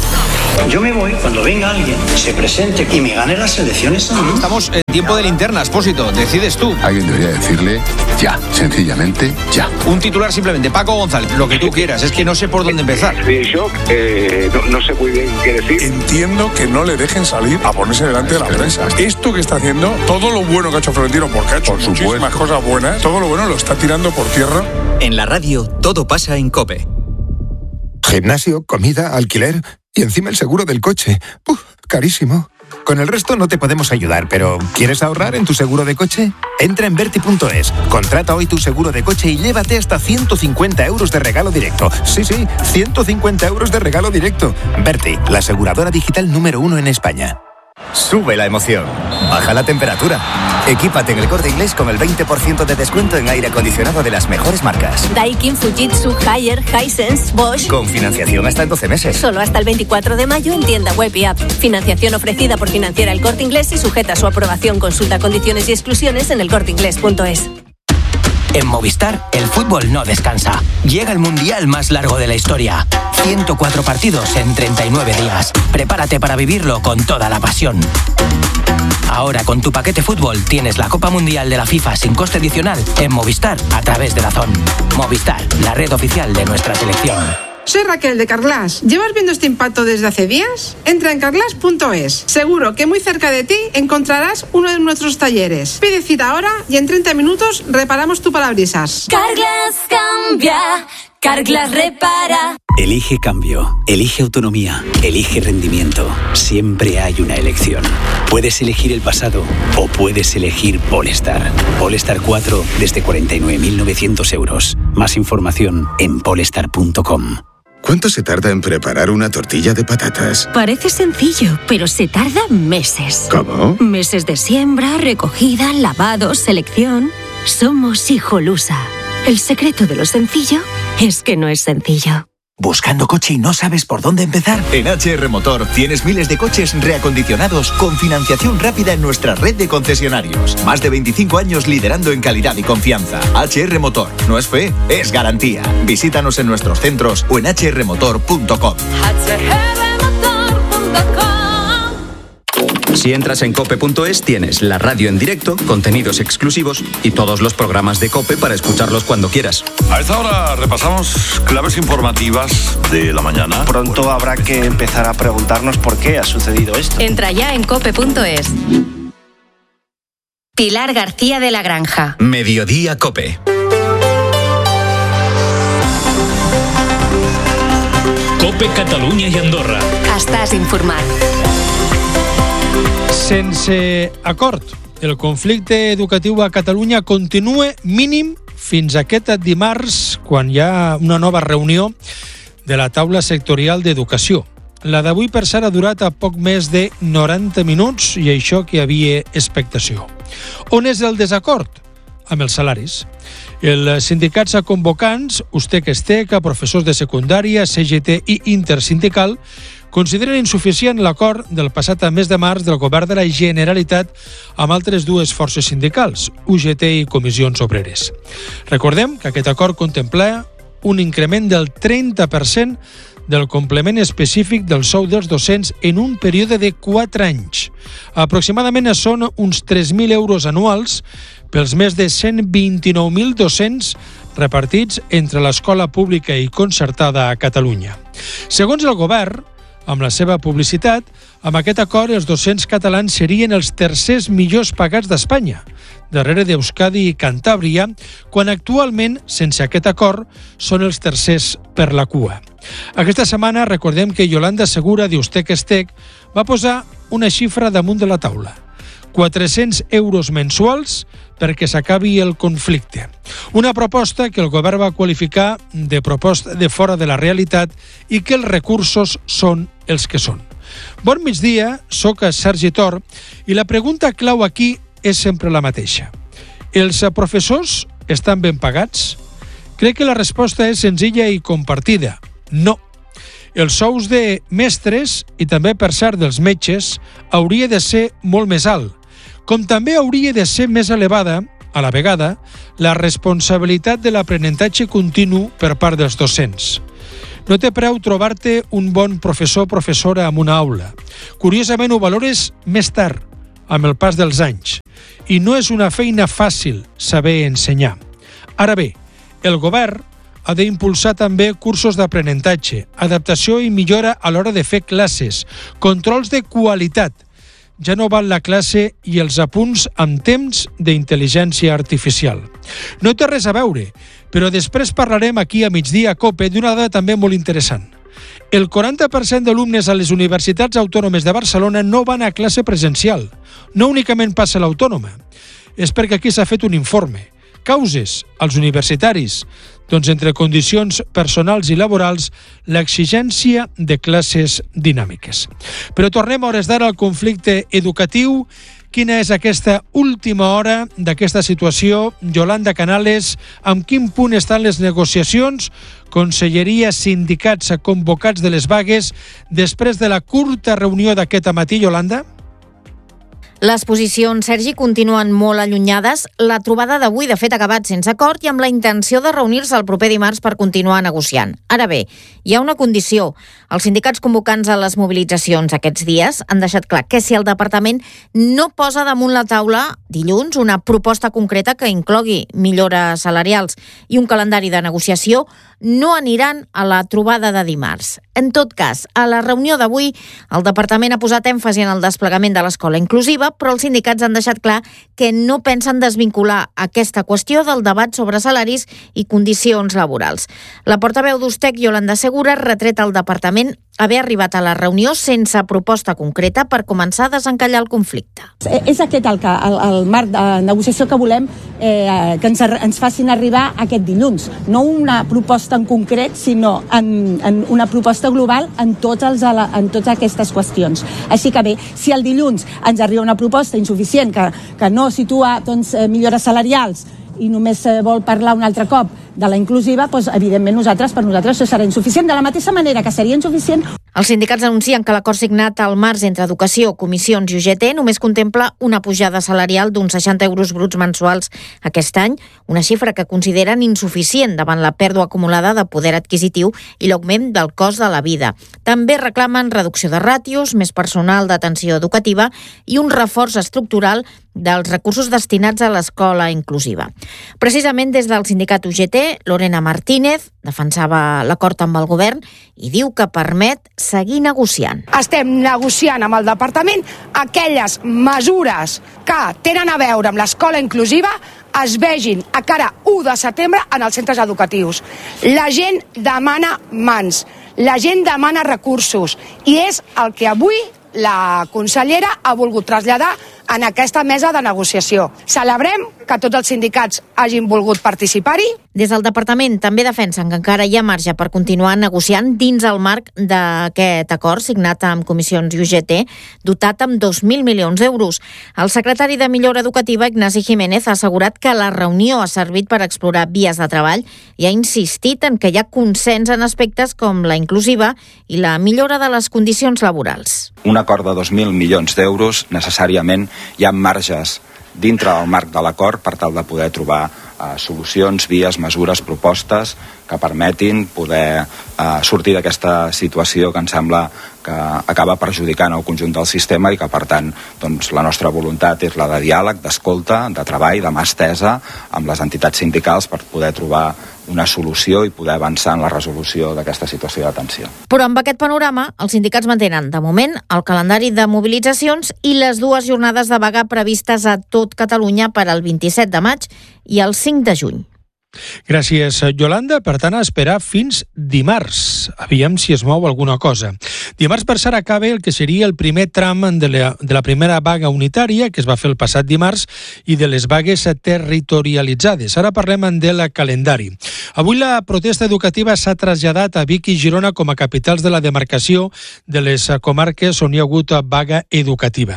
Speaker 13: Yo me voy cuando venga alguien, se presente y me gane las elecciones también.
Speaker 12: Estamos en tiempo de linterna, Expósito. Decides tú.
Speaker 14: Alguien debería decirle ya, sencillamente ya.
Speaker 12: Un titular simplemente. Paco González, lo que tú quieras. Es que no sé por dónde empezar.
Speaker 15: Estoy en shock, eh, no, no sé muy bien qué decir.
Speaker 16: Entiendo que no le dejen salir a ponerse delante de la prensa. Esto que está haciendo, todo lo bueno que ha hecho Florentino, porque ha hecho por muchísimas supuesto. cosas buenas, todo lo bueno lo está tirando por tierra.
Speaker 3: En la radio, todo pasa en COPE.
Speaker 26: Gimnasio, comida, alquiler y encima el seguro del coche. ¡Uf! Carísimo. Con el resto no te podemos ayudar, pero ¿quieres ahorrar en tu seguro de coche? Entra en Verti punto es, contrata hoy tu seguro de coche y llévate hasta ciento cincuenta euros de regalo directo. Sí, sí, ciento cincuenta euros de regalo directo. Verti, la aseguradora digital número uno en España.
Speaker 27: Sube la emoción, baja la temperatura. Equípate en el Corte Inglés con el veinte por ciento de descuento en aire acondicionado de las mejores marcas.
Speaker 28: Daikin, Fujitsu, Haier, Hisense, Bosch.
Speaker 27: Con financiación hasta en doce meses.
Speaker 28: Solo hasta el veinticuatro de mayo en tienda web y app. Financiación ofrecida por Financiera El Corte Inglés y sujeta a su aprobación. Consulta condiciones y exclusiones en el corte inglés punto es.
Speaker 29: En Movistar, el fútbol no descansa. Llega el mundial más largo de la historia. ciento cuatro partidos en treinta y nueve días. Prepárate para vivirlo con toda la pasión. Ahora con tu paquete fútbol tienes la Copa Mundial de la FIFA sin coste adicional en Movistar a través de Dazón. Movistar, la red oficial de nuestra selección.
Speaker 30: Soy Raquel de Carglass. ¿Llevas viendo este impacto desde hace días? Entra en carglass punto es. Seguro que muy cerca de ti encontrarás uno de nuestros talleres. Pide cita ahora y en treinta minutos reparamos tu parabrisas.
Speaker 28: Carglass cambia, Carglass repara.
Speaker 31: Elige cambio, elige autonomía, elige rendimiento. Siempre hay una elección. Puedes elegir el pasado o puedes elegir Polestar. Polestar cuatro desde cuarenta y nueve mil novecientos euros. Más información en polestar punto com.
Speaker 32: ¿Cuánto se tarda en preparar una tortilla de patatas?
Speaker 28: Parece sencillo, pero se tarda meses.
Speaker 32: ¿Cómo?
Speaker 28: Meses de siembra, recogida, lavado, selección. Somos Hijolusa. El secreto de lo sencillo es que no es sencillo.
Speaker 33: ¿Buscando coche y no sabes por dónde empezar?
Speaker 34: En H R Motor tienes miles de coches reacondicionados con financiación rápida en nuestra red de concesionarios. Más de veinticinco años liderando en calidad y confianza. H R Motor. No es fe, es garantía. Visítanos en nuestros centros o en h r motor punto com.
Speaker 3: Si entras en cope punto es, tienes la radio en directo, contenidos exclusivos y todos los programas de COPE para escucharlos cuando quieras.
Speaker 35: A esta hora repasamos claves informativas de la mañana.
Speaker 36: Pronto habrá que empezar a preguntarnos por qué ha sucedido esto.
Speaker 4: Entra ya en cope punto es. Pilar García de la Granja.
Speaker 3: Mediodía COPE.
Speaker 37: COPE Catalunya i Andorra.
Speaker 4: Estàs informat.
Speaker 38: Sense acord, el conflicte educatiu a Catalunya continua mínim fins aquest dimarts, quan hi ha una nova reunió de la taula sectorial d'educació. La d'avui, per cert, ha durat a poc més de noranta minuts i això que hi havia expectació. On és el desacord? Amb els salaris. Els sindicats convocants, USTEC-ESTEC, professors de secundària, C G T i Intersindical, consideren insuficient l'acord del passat mes de març del govern de la Generalitat amb altres dues forces sindicals, U G T i Comissions Obreres. Recordem que aquest acord contempla un increment del trenta per cent del complement específic del sou dels docents en un període de quatre anys. Aproximadament són uns tres mil euros anuals pels més de cent vint-i-nou mil docents repartits entre l'escola pública i concertada a Catalunya. Segons el govern, amb la seva publicitat, amb aquest acord els docents catalans serien els tercers millors pagats d'Espanya, darrere d'Euskadi i Cantàbria, quan actualment, sense aquest acord, són els tercers per la cua. Aquesta setmana recordem que Yolanda Segura, d'USTEC-ESTEC, va posar una xifra damunt de la taula. quatre-cents euros mensuals perquè s'acabi el conflicte. Una proposta que el govern va qualificar de proposta de fora de la realitat i que els recursos són els que són. Bon migdia, soc Sergi Tor i la pregunta clau aquí és sempre la mateixa. Els professors estan ben pagats? Crec que la resposta és senzilla i compartida. No. Els sous de mestres i també, per cert, dels metges hauria de ser molt més alt, com també hauria de ser més elevada, a la vegada, la responsabilitat de l'aprenentatge continu per part dels docents. No té preu trobar-te un bon professor o professora en una aula. Curiosament ho valores més tard, amb el pas dels anys. I no és una feina fàcil saber ensenyar. Ara bé, el govern ha d'impulsar també cursos d'aprenentatge, adaptació i millora a l'hora de fer classes, controls de qualitat. Ja no val la classe i els apunts amb temps d'intel·ligència artificial. No té res a veure, però després parlarem aquí a Migdia a COPE d'una dada també molt interessant. El quaranta per cent d'alumnes a les universitats autònomes de Barcelona no van a classe presencial. No únicament passa a l'Autònoma. És perquè aquí s'ha fet un informe. Causes als universitaris. Doncs entre condicions personals i laborals, l'exigència de classes dinàmiques. Però tornem a hores d'ara al conflicte educatiu. Quina és aquesta última hora d'aquesta situació? Yolanda Canales, amb quin punt estan les negociacions? Conselleria, sindicats convocats de les vagues després de la curta reunió d'aquest matí, Yolanda?
Speaker 1: Les posicions, Sergi, continuen molt allunyades. La trobada d'avui, de fet, ha acabat sense acord i amb la intenció de reunir-se el proper dimarts per continuar negociant. Ara bé, hi ha una condició. Els sindicats convocants a les mobilitzacions aquests dies han deixat clar que si el departament no posa damunt la taula dilluns una proposta concreta que inclogui millores salarials i un calendari de negociació, no aniran a la trobada de dimarts. En tot cas, a la reunió d'avui, el departament ha posat èmfasi en el desplegament de l'escola inclusiva, però els sindicats han deixat clar que no pensen desvincular aquesta qüestió del debat sobre salaris i condicions laborals. La portaveu d'Ustec, Yolanda Segura, retret al departament haver arribat a la reunió sense proposta concreta per començar a desencallar el conflicte.
Speaker 2: És aquest el, el, el marc de negociació que volem eh, que ens, ens facin arribar aquest dilluns. No una proposta en concret, sinó en, en una proposta global en, tots els, en totes aquestes qüestions. Així que bé, si el dilluns ens arriba una proposta insuficient que, que no situa doncs, millores salarials i només vol parlar un altre cop de la inclusiva, doncs, evidentment nosaltres, per nosaltres això serà insuficient, de la mateixa manera que seria insuficient.
Speaker 1: Els sindicats anuncien que l'acord signat al març entre Educació, Comissions i U G T només contempla una pujada salarial d'uns seixanta euros bruts mensuals aquest any, una xifra que consideren insuficient davant la pèrdua acumulada de poder adquisitiu i l'augment del cost de la vida. També reclamen reducció de ràtios, més personal d'atenció educativa i un reforç estructural dels recursos destinats a l'escola inclusiva. Precisament des del sindicat U G T, Lorena Martínez defensava l'acord amb el govern i diu que permet seguir negociant.
Speaker 5: Estem negociant amb el departament aquelles mesures que tenen a veure amb l'escola inclusiva es vegin a cara u de setembre en els centres educatius. La gent demana mans, la gent demana recursos i és el que avui la consellera ha volgut traslladar en aquesta mesa de negociació. Celebrem que tots els sindicats hagin volgut participar-hi.
Speaker 1: Des del departament també defensen que encara hi ha marge per continuar negociant dins el marc d'aquest acord signat amb Comissions i U G T, dotat amb dos mil milions d'euros. El secretari de Millora Educativa, Ignasi Jiménez, ha assegurat que la reunió ha servit per explorar vies de treball i ha insistit en que hi ha consens en aspectes com la inclusiva i la millora de les condicions laborals.
Speaker 6: Un acord de dos mil milions d'euros necessàriament hi ha marges dintre del marc de l'acord per tal de poder trobar eh, solucions, vies, mesures, propostes que permetin poder eh, sortir d'aquesta situació que em sembla que acaba perjudicant el conjunt del sistema i que, per tant, doncs, la nostra voluntat és la de diàleg, d'escolta, de treball, de mà estesa amb les entitats sindicals per poder trobar una solució i poder avançar en la resolució d'aquesta situació de tensió.
Speaker 1: Però amb aquest panorama, els sindicats mantenen, de moment, el calendari de mobilitzacions i les dues jornades de vaga previstes a tot Catalunya per al vint-i-set de maig i el cinc de juny.
Speaker 38: Gràcies, Yolanda. Per tant, a esperar fins dimarts. Aviam si es mou alguna cosa. Dimarts, per cert, acaba el que seria el primer tram de la, de la primera vaga unitària que es va fer el passat dimarts i de les vagues territorialitzades. Ara parlem del calendari. Avui la protesta educativa s'ha traslladat a Vic i Girona com a capitals de la demarcació de les comarques on hi ha hagut vaga educativa.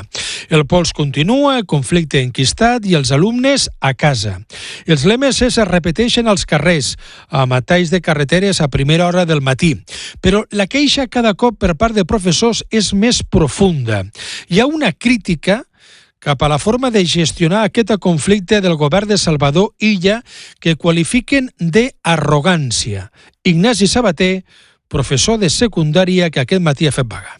Speaker 38: El pols continua, el conflicte enquistat i els alumnes a casa. Els lemes es repeteixen als carrers, a matalls de carreteres a primera hora del matí. Però la queixa cada cop per part de professors és més profunda. Hi ha una crítica cap a la forma de gestionar aquest conflicte del govern de Salvador Illa que qualifiquen d'arrogància. Ignasi Sabater, professor de secundària que aquest matí ha fet vaga.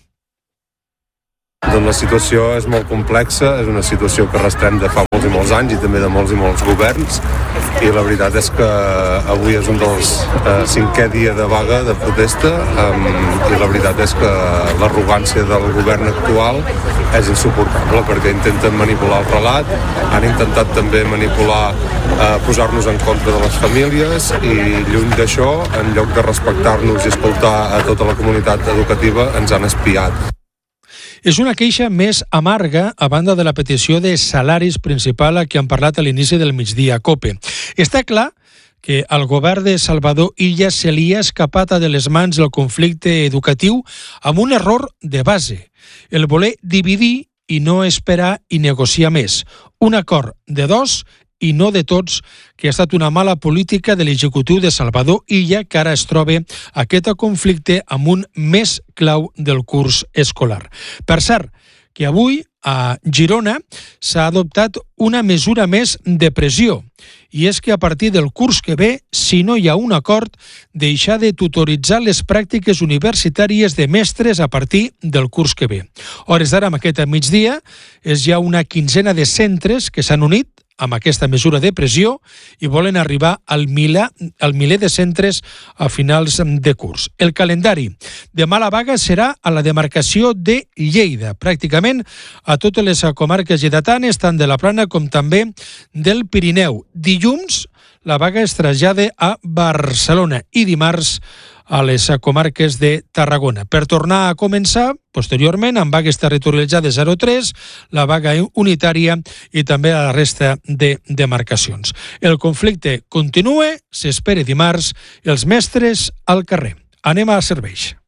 Speaker 7: Doncs la situació és molt complexa, és una situació que arrastrem de fa molts i molts anys i també de molts i molts governs, i la veritat és que avui és un dels eh, cinquè dia de vaga, de protesta, um, i la veritat és que l'arrogància del govern actual és insuportable perquè intenten manipular el relat, han intentat també manipular, eh, posar-nos en contra de les famílies, i lluny d'això, en lloc de respectar-nos i escoltar a tota la comunitat educativa, ens han espiat.
Speaker 38: És una queixa més amarga a banda de la petició de salaris principal a què han parlat a l'inici del migdia a COPE. Està clar que al govern de Salvador Illa se li ha escapat de les mans el conflicte educatiu amb un error de base, el voler dividir i no esperar i negociar més. Un acord de dos i no de tots, que ha estat una mala política de l'executiu de Salvador Illa, que ara es troba aquest conflicte amb un mes clau del curs escolar. Per cert, que avui a Girona s'ha adoptat una mesura més de pressió, i és que a partir del curs que ve, si no hi ha un acord, deixar de tutoritzar les pràctiques universitàries de mestres a partir del curs que ve. A hores d'ara, amb aquest migdia, és ja una quinzena de centres que s'han unit amb aquesta mesura de pressió i volen arribar al miler, al miler de centres a finals de curs. El calendari de mala vaga serà a la demarcació de Lleida, pràcticament a totes les comarques lleidatanes, tant de la Plana com també del Pirineu. Dilluns la vaga es trasllada a Barcelona i dimarts a les comarques de Tarragona. Per tornar a començar, posteriorment, amb vagues territorials de zero a tres, la vaga unitària i també a la resta de demarcacions. El conflicte continua, s'espera dimarts, els mestres al carrer. Anem a serveis.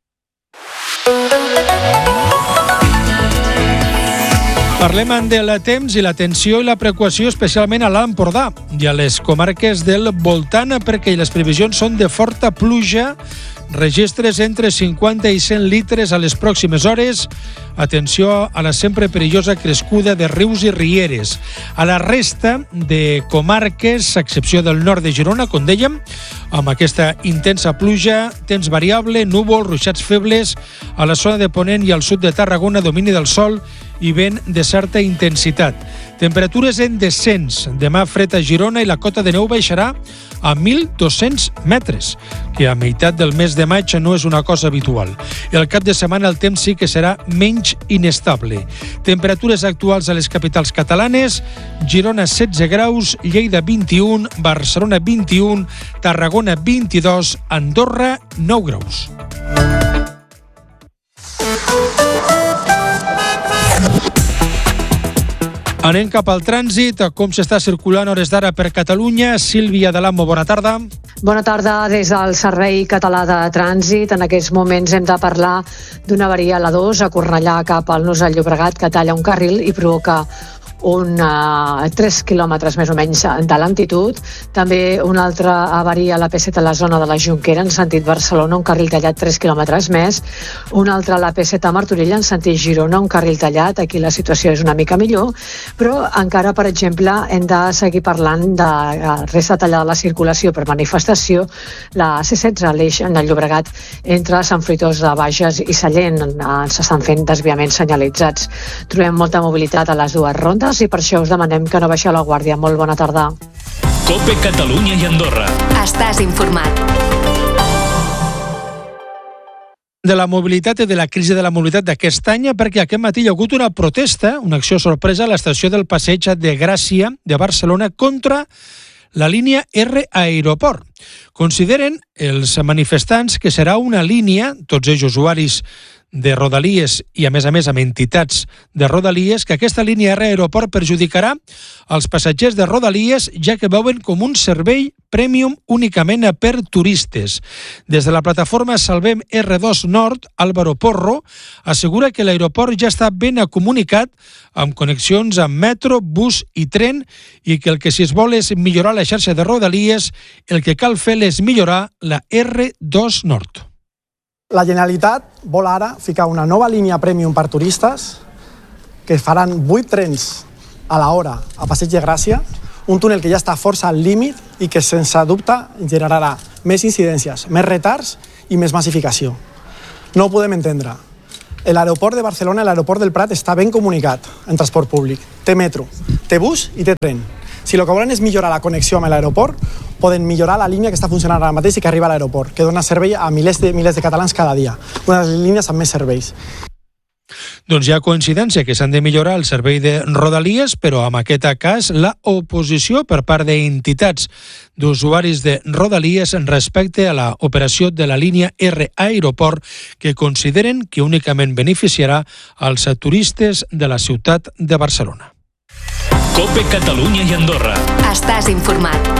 Speaker 38: Parlem del temps i la tensió i la preocupació especialment a l'Alt Empordà i a les comarques del voltant, perquè les previsions són de forta pluja, registres entre cinquanta i cent litres a les pròximes hores. Atenció a la sempre perillosa crescuda de rius i rieres. A la resta de comarques, a excepció del nord de Girona, com dèiem, amb aquesta intensa pluja, temps variable, núvols, ruixats febles. A la zona de Ponent i al sud de Tarragona, domini del sol i vent de certa intensitat. Temperatures en descens. Demà fred a Girona i la cota de neu baixarà a mil dos-cents metres, que a meitat del mes de maig no és una cosa habitual. El cap de setmana el temps sí que serà menys inestable. Temperatures actuals a les capitals catalanes: Girona setze graus, Lleida vint-i-un, Barcelona vint-i-un, Tarragona vint-i-dos, Andorra nou graus. Anem cap al trànsit, com s'està circulant a hores d'ara per Catalunya. Sílvia Dalamo, bona tarda.
Speaker 8: Bona tarda des del Servei Català de Trànsit. En aquests moments hem de parlar d'una avaria a la dos a Cornellà cap al nus al Llobregat, que talla un carril i provoca un uh, tres quilòmetres més o menys de lentitud. També una altra avaria a la P set a la zona de la Jonquera en sentit Barcelona, un carril tallat tres quilòmetres més. Una altra a la P set a Martorell en sentit Girona, un carril tallat. Aquí la situació és una mica millor, però encara, per exemple, hem de seguir parlant de resta tallada de la circulació per manifestació. La C setze a l'eix del Llobregat entre Sant Fruitós de Bages i Sallent. S'estan fent desviaments senyalitzats. Trobem molta mobilitat a les dues rondes i per això us demanem que no baixeu la guàrdia. Molt bona tarda.
Speaker 37: COPE Catalunya i Andorra.
Speaker 4: Estàs informat.
Speaker 38: De la mobilitat i de la crisi de la mobilitat d'aquest any, perquè aquest matí hi ha hagut una protesta, una acció sorpresa a l'estació del Passeig de Gràcia de Barcelona contra la línia R Aeroport. Consideren els manifestants que serà una línia, tots ells usuaris de Rodalies i, a més a més, amb entitats de Rodalies, que aquesta línia R aeroport perjudicarà els passatgers de Rodalies, ja que veuen com un servei premium únicament per turistes. Des de la plataforma Salvem R dos Nord, Álvaro Porro assegura que l'aeroport ja està ben comunicat amb connexions amb metro, bus i tren i que el que si es vol és millorar la xarxa de Rodalies, el que cal fer és millorar la R dos Nord.
Speaker 9: La Generalitat vol ara ficar una nova línia premium per turistes que faran vuit trens a l'hora a Passeig de Gràcia, un túnel que ja està força al límit i que sense dubte generarà més incidències, més retards i més massificació. No ho podem entendre. L'aeroport de Barcelona, l'aeroport del Prat, està ben comunicat en transport públic. Té metro, té bus i té tren. Si el que volen és millorar la connexió amb l'aeroport, poden millorar la línia que està funcionant ara mateix i que arriba a l'aeroport, que dona servei a milers de, milers de catalans cada dia. Una de les línies amb més serveis.
Speaker 38: Doncs hi ha coincidència que s'han de millorar el servei de Rodalies, però en aquest cas la oposició per part d'entitats d'usuaris de Rodalies respecte a la operació de la línia R Aeroport, que consideren que únicament beneficiarà als turistes de la ciutat de Barcelona.
Speaker 37: COPE Catalunya i Andorra.
Speaker 4: Estàs informat.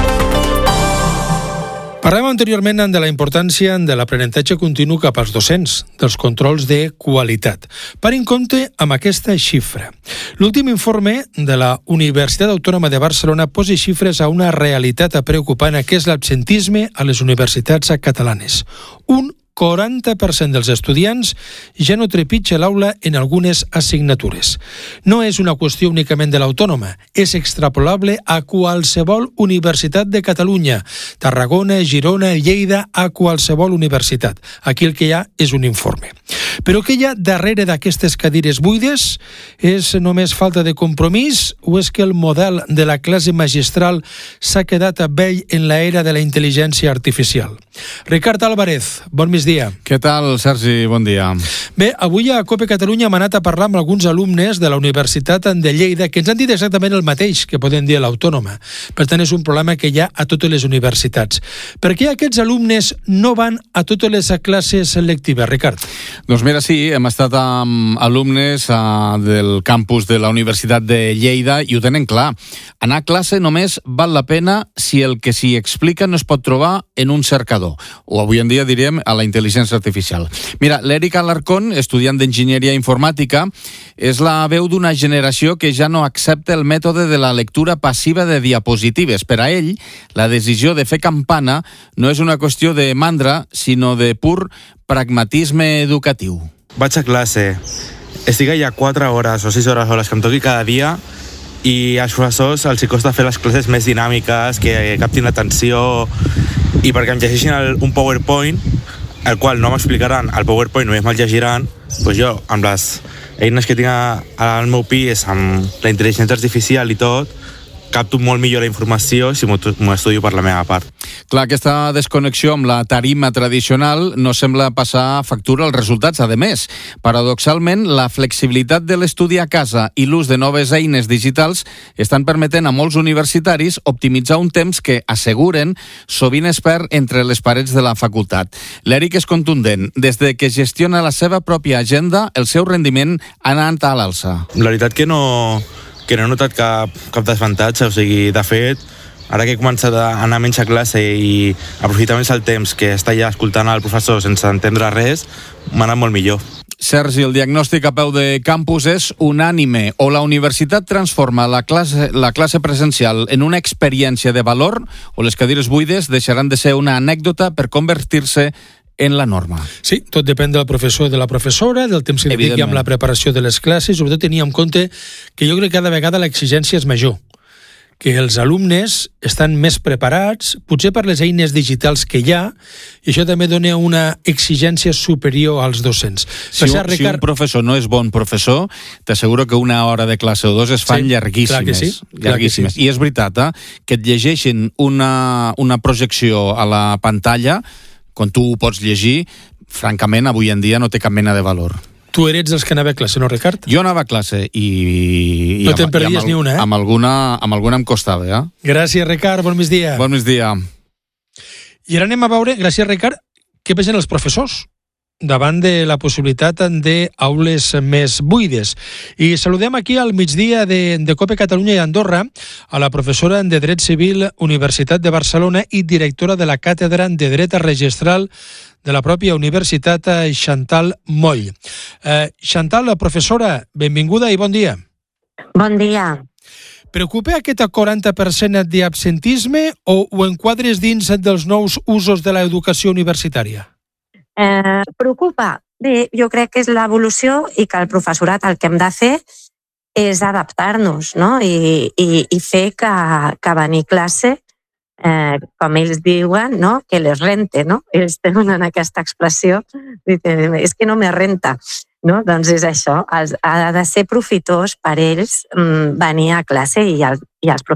Speaker 38: Parlem anteriorment de la importància de l'aprenentatge continu cap als docents, dels controls de qualitat. Per en compte amb aquesta xifra. L'últim informe de la Universitat Autònoma de Barcelona posa xifres a una realitat preocupant, que és l'absentisme a les universitats catalanes. Un quaranta per cent dels estudiants ja no trepitja l'aula en algunes assignatures. No és una qüestió únicament de l'Autònoma, és extrapolable a qualsevol universitat de Catalunya, Tarragona, Girona, Lleida, a qualsevol universitat. Aquí el que hi ha és un informe. Però què hi ha darrere d'aquestes cadires buides? És només falta de compromís o és que el model de la classe magistral s'ha quedat vell en l'era de la intel·ligència artificial? Ricard Álvarez, bon migdia.
Speaker 10: Què tal, Sergi? Bon dia.
Speaker 38: Bé, avui a COPE Catalunya hem anat a parlar amb alguns alumnes de la Universitat de Lleida que ens han dit exactament el mateix que podem dir a l'Autònoma. Per tant, és un problema que hi ha a totes les universitats. Per què aquests alumnes no van a totes les classes selectives, Ricard?
Speaker 10: Doncs mira, sí, hem estat amb alumnes uh, del campus de la Universitat de Lleida i ho tenen clar. Anar a classe només val la pena si el que s'hi explica no es pot trobar en un cercador, o avui en dia diríem a la intel·ligència artificial. Mira, l'Eric Alarcón, estudiant d'enginyeria informàtica, és la veu d'una generació que ja no accepta el mètode de la lectura passiva de diapositives. Per a ell, la decisió de fer campana no és una qüestió de mandra, sinó de pur pragmatisme educatiu.
Speaker 11: Vaig a classe, estic allà quatre hores o sis hores o les que em toqui cada dia i als professors els costa fer les classes més dinàmiques, que captin l'atenció i perquè em llegeixin el, un PowerPoint, el qual no m'explicaran el PowerPoint, només me'l llegiran, doncs jo, amb les eines que tinc al meu pis, amb la intel·ligència artificial i tot, capto molt millor la informació si m'ho estudio per la meva part.
Speaker 10: Clar, aquesta desconnexió amb la tarima tradicional no sembla passar factura als resultats. A més, paradoxalment, la flexibilitat de l'estudi a casa i l'ús de noves eines digitals estan permetent a molts universitaris optimitzar un temps que, asseguren, sovint es perd entre les parets de la facultat. L'Eric és contundent. Des de que gestiona la seva pròpia agenda, el seu rendiment ha anat a l'alça.
Speaker 11: La veritat que no... que no he notat cap, cap desavantatge, o sigui, de fet, ara que he començat a anar menys a classe i aprofitar més el temps que està allà escoltant el professor sense entendre res, m'ha anat molt millor.
Speaker 10: Sergi, el diagnòstic a peu de campus és unànime. O la universitat transforma la classe, la classe presencial en una experiència de valor, o les cadires buides deixaran de ser una anècdota per convertir-se en la norma.
Speaker 38: Sí, tot depèn del professor i de la professora, del temps que dediqui amb la preparació de les classes, sobretot tenir en compte que jo crec que cada vegada l'exigència és major, que els alumnes estan més preparats, potser per les eines digitals que hi ha, i això també dona una exigència superior als docents.
Speaker 10: Si, un, Ricard... si un professor no és bon professor, t'asseguro que una hora de classe o dos es fan sí, llarguíssimes. Clar que sí, llarguíssimes. Clar que sí. I és veritat, eh, que et llegeixin una, una projecció a la pantalla quan tu ho pots llegir, francament, avui en dia no té cap mena de valor.
Speaker 38: Tu eres dels que anava a classe, no, Ricard?
Speaker 10: Jo anava a classe i... i
Speaker 38: no te'n perdies ni una, eh?
Speaker 10: Amb alguna, amb alguna em costava, eh?
Speaker 38: Gràcies, Ricard, bon migdia.
Speaker 10: Bon migdia.
Speaker 38: I ara anem a veure, gràcies, Ricard, què pensen els professors. davant de la possibilitat d'aules més buides. I saludem aquí al migdia de, de COPE Catalunya i Andorra a la professora de Dret Civil, Universitat de Barcelona i directora de la Càtedra de Dret Registral de la pròpia universitat, Chantal Moll. Eh, Chantal, la professora, benvinguda i bon dia.
Speaker 12: Bon dia.
Speaker 38: Preocupa aquest quaranta per cent d'absentisme o ho enquadres dins dels nous usos de l'educació universitària?
Speaker 12: Eh, preocupa. Bé, jo crec que és l'evolució i que el professorat el que hem de fer és adaptar-nos, no? I, i, i fer que, que venir a classe, eh, com ells diuen, no? Que les rente, no? Ells tenen aquesta expressió, diuen, és que no me renta. No? Doncs és això, ha de ser profitós per ells venir a classe i els, i els professors